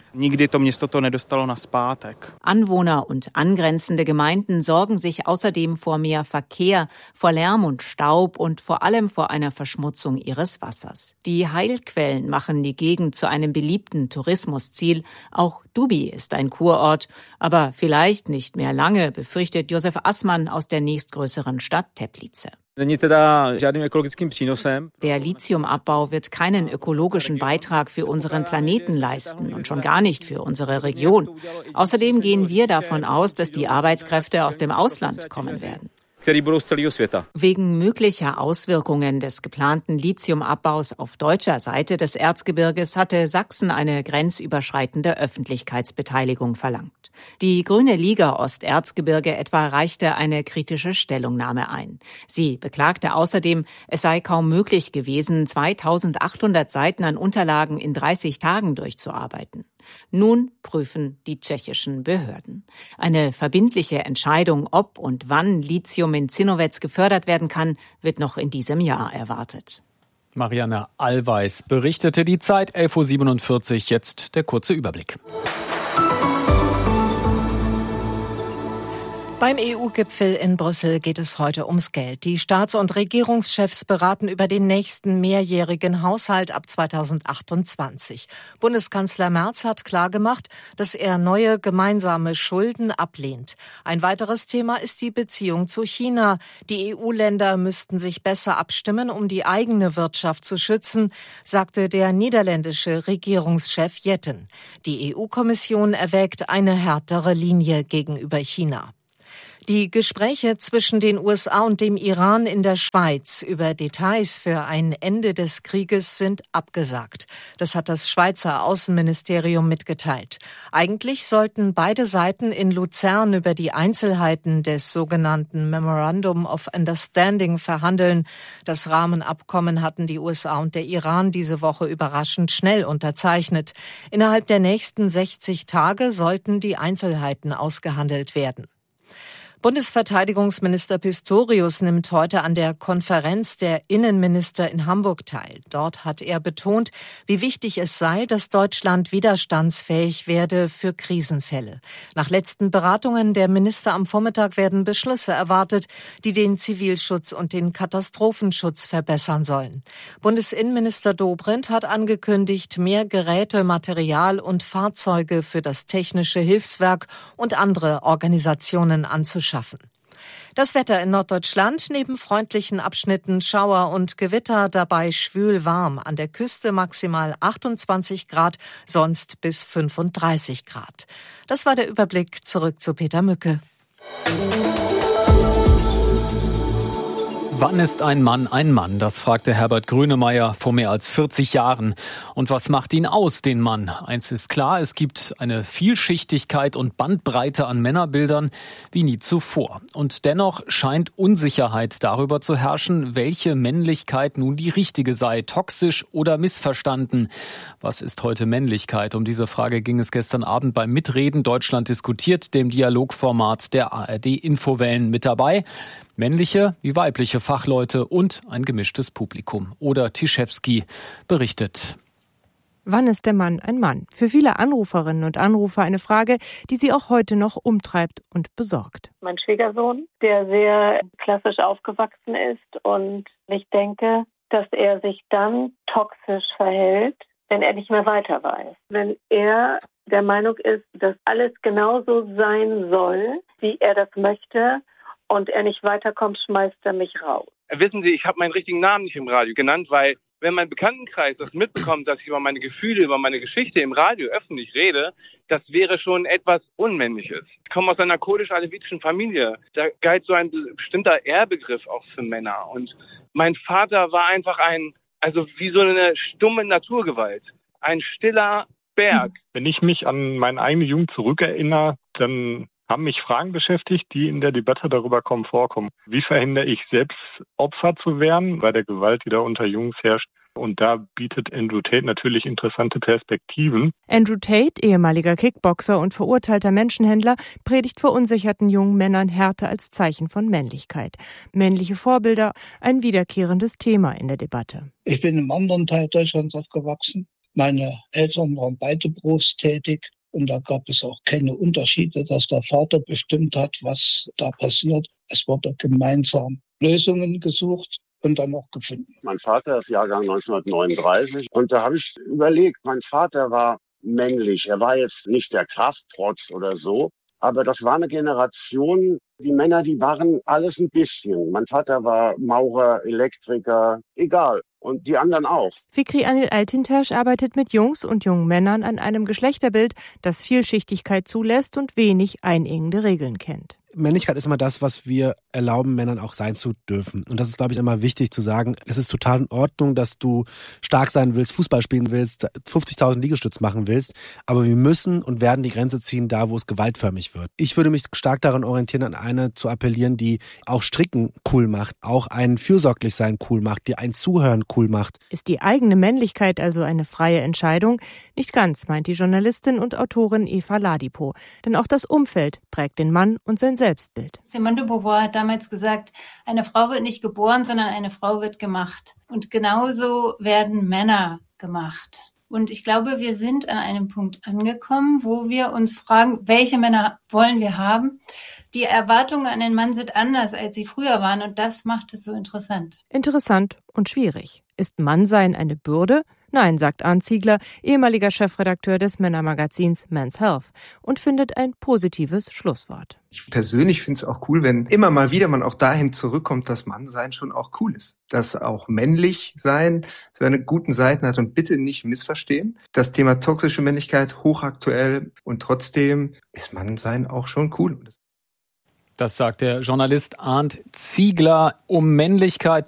Anwohner und angrenzende Gemeinden sorgen sich außerdem vor mehr Verkehr, vor Lärm und Staub und vor allem vor einer Verschmutzung ihres Wassers. Die Heilquellen machen die Gegend zu einem beliebten Tourismusziel. Auch Dubi ist ein Kurort, aber vielleicht nicht mehr lange, befürchtet Josef Assmann aus der nächstgrößeren Stadt Teplice. Der Lithiumabbau wird keinen ökologischen Beitrag für unseren Planeten leisten und schon gar nicht für unsere Region. Außerdem gehen wir davon aus, dass die Arbeitskräfte aus dem Ausland kommen werden. Wegen möglicher Auswirkungen des geplanten Lithiumabbaus auf deutscher Seite des Erzgebirges hatte Sachsen eine grenzüberschreitende Öffentlichkeitsbeteiligung verlangt. Die Grüne Liga Osterzgebirge etwa reichte eine kritische Stellungnahme ein. Sie beklagte außerdem, es sei kaum möglich gewesen, zweitausendachthundert Seiten an Unterlagen in dreißig Tagen durchzuarbeiten. Nun prüfen die tschechischen Behörden. Eine verbindliche Entscheidung, ob und wann Lithium in Zinnowetz gefördert werden kann, wird noch in diesem Jahr erwartet. Marianne Allweis berichtete. Die Zeit elf Uhr siebenundvierzig, jetzt der kurze Überblick. Beim E U-Gipfel in Brüssel geht es heute ums Geld. Die Staats- und Regierungschefs beraten über den nächsten mehrjährigen Haushalt ab zweitausendachtundzwanzig. Bundeskanzler Merz hat klargemacht, dass er neue gemeinsame Schulden ablehnt. Ein weiteres Thema ist die Beziehung zu China. Die E U-Länder müssten sich besser abstimmen, um die eigene Wirtschaft zu schützen, sagte der niederländische Regierungschef Jetten. Die E U-Kommission erwägt eine härtere Linie gegenüber China. Die Gespräche zwischen den U S A und dem Iran in der Schweiz über Details für ein Ende des Krieges sind abgesagt. Das hat das Schweizer Außenministerium mitgeteilt. Eigentlich sollten beide Seiten in Luzern über die Einzelheiten des sogenannten Memorandum of Understanding verhandeln. Das Rahmenabkommen hatten die U S A und der Iran diese Woche überraschend schnell unterzeichnet. Innerhalb der nächsten sechzig Tage sollten die Einzelheiten ausgehandelt werden. Bundesverteidigungsminister Pistorius nimmt heute an der Konferenz der Innenminister in Hamburg teil. Dort hat er betont, wie wichtig es sei, dass Deutschland widerstandsfähig werde für Krisenfälle. Nach letzten Beratungen der Minister am Vormittag werden Beschlüsse erwartet, die den Zivilschutz und den Katastrophenschutz verbessern sollen. Bundesinnenminister Dobrindt hat angekündigt, mehr Geräte, Material und Fahrzeuge für das Technische Hilfswerk und andere Organisationen anzuschaffen. Das Wetter in Norddeutschland, neben freundlichen Abschnitten Schauer und Gewitter, dabei schwül warm. An der Küste maximal achtundzwanzig Grad, sonst bis fünfunddreißig Grad. Das war der Überblick. Zurück zu Peter Mücke. Wann ist ein Mann ein Mann? Das fragte Herbert Grönemeyer vor mehr als vierzig Jahren. Und was macht ihn aus, den Mann? Eins ist klar, es gibt eine Vielschichtigkeit und Bandbreite an Männerbildern wie nie zuvor. Und dennoch scheint Unsicherheit darüber zu herrschen, welche Männlichkeit nun die richtige sei, toxisch oder missverstanden. Was ist heute Männlichkeit? Um diese Frage ging es gestern Abend beim Mitreden Deutschland diskutiert, dem Dialogformat der A R D Infowellen. Mit dabei männliche wie weibliche Fachleute und ein gemischtes Publikum. Oder Tischewski berichtet. Wann ist der Mann ein Mann? Für viele Anruferinnen und Anrufer eine Frage, die sie auch heute noch umtreibt und besorgt. Mein Schwiegersohn, der sehr klassisch aufgewachsen ist, und ich denke, dass er sich dann toxisch verhält, wenn er nicht mehr weiter weiß. Wenn er der Meinung ist, dass alles genauso sein soll, wie er das möchte, und er nicht weiterkommt, schmeißt er mich raus. Wissen Sie, ich habe meinen richtigen Namen nicht im Radio genannt, weil wenn mein Bekanntenkreis das mitbekommt, dass ich über meine Gefühle, über meine Geschichte im Radio öffentlich rede, das wäre schon etwas Unmännliches. Ich komme aus einer kurdisch-alevitischen Familie. Da galt so ein bestimmter Ehrbegriff auch für Männer. Und mein Vater war einfach ein, also wie so eine stumme Naturgewalt. Ein stiller Berg. Wenn ich mich an meine eigene Jugend zurückerinnere, dann haben mich Fragen beschäftigt, die in der Debatte darüber kommen, vorkommen. Wie verhindere ich selbst, Opfer zu werden bei der Gewalt, die da unter Jungs herrscht? Und da bietet Andrew Tate natürlich interessante Perspektiven. Andrew Tate, ehemaliger Kickboxer und verurteilter Menschenhändler, predigt verunsicherten jungen Männern Härte als Zeichen von Männlichkeit. Männliche Vorbilder, ein wiederkehrendes Thema in der Debatte. Ich bin im anderen Teil Deutschlands aufgewachsen. Meine Eltern waren beide berufstätig. Und da gab es auch keine Unterschiede, dass der Vater bestimmt hat, was da passiert. Es wurde gemeinsam Lösungen gesucht und dann auch gefunden. Mein Vater ist Jahrgang neunzehnhundertneununddreißig und da habe ich überlegt, mein Vater war männlich. Er war jetzt nicht der Krafttrotz oder so, aber das war eine Generation, die Männer, die waren alles ein bisschen. Mein Vater war Maurer, Elektriker, egal. Und die anderen auch. Fikri Anil Altintasch arbeitet mit Jungs und jungen Männern an einem Geschlechterbild, das Vielschichtigkeit zulässt und wenig einengende Regeln kennt. Männlichkeit ist immer das, was wir erlauben, Männern auch sein zu dürfen. Und das ist, glaube ich, immer wichtig zu sagen. Es ist total in Ordnung, dass du stark sein willst, Fußball spielen willst, fünfzigtausend Liegestütz machen willst. Aber wir müssen und werden die Grenze ziehen, da wo es gewaltförmig wird. Ich würde mich stark daran orientieren, an eine zu appellieren, die auch Stricken cool macht, auch ein Fürsorglichsein cool macht, die ein Zuhören cool macht. Ist die eigene Männlichkeit also eine freie Entscheidung? Nicht ganz, meint die Journalistin und Autorin Eva Ladipo. Denn auch das Umfeld prägt den Mann und sein Selbstbild. Simone de Beauvoir hat damals gesagt, eine Frau wird nicht geboren, sondern eine Frau wird gemacht. Und genauso werden Männer gemacht. Und ich glaube, wir sind an einem Punkt angekommen, wo wir uns fragen, welche Männer wollen wir haben? Die Erwartungen an den Mann sind anders, als sie früher waren. Und das macht es so interessant. Interessant und schwierig. Ist Mannsein eine Bürde? Nein, sagt Arndt Ziegler, ehemaliger Chefredakteur des Männermagazins Men's Health, und findet ein positives Schlusswort. Ich persönlich finde es auch cool, wenn immer mal wieder man auch dahin zurückkommt, dass Mannsein schon auch cool ist. Dass auch männlich sein seine guten Seiten hat, und bitte nicht missverstehen. Das Thema toxische Männlichkeit hochaktuell, und trotzdem ist Mannsein auch schon cool. Das sagt der Journalist Arndt Ziegler. Um Männlichkeit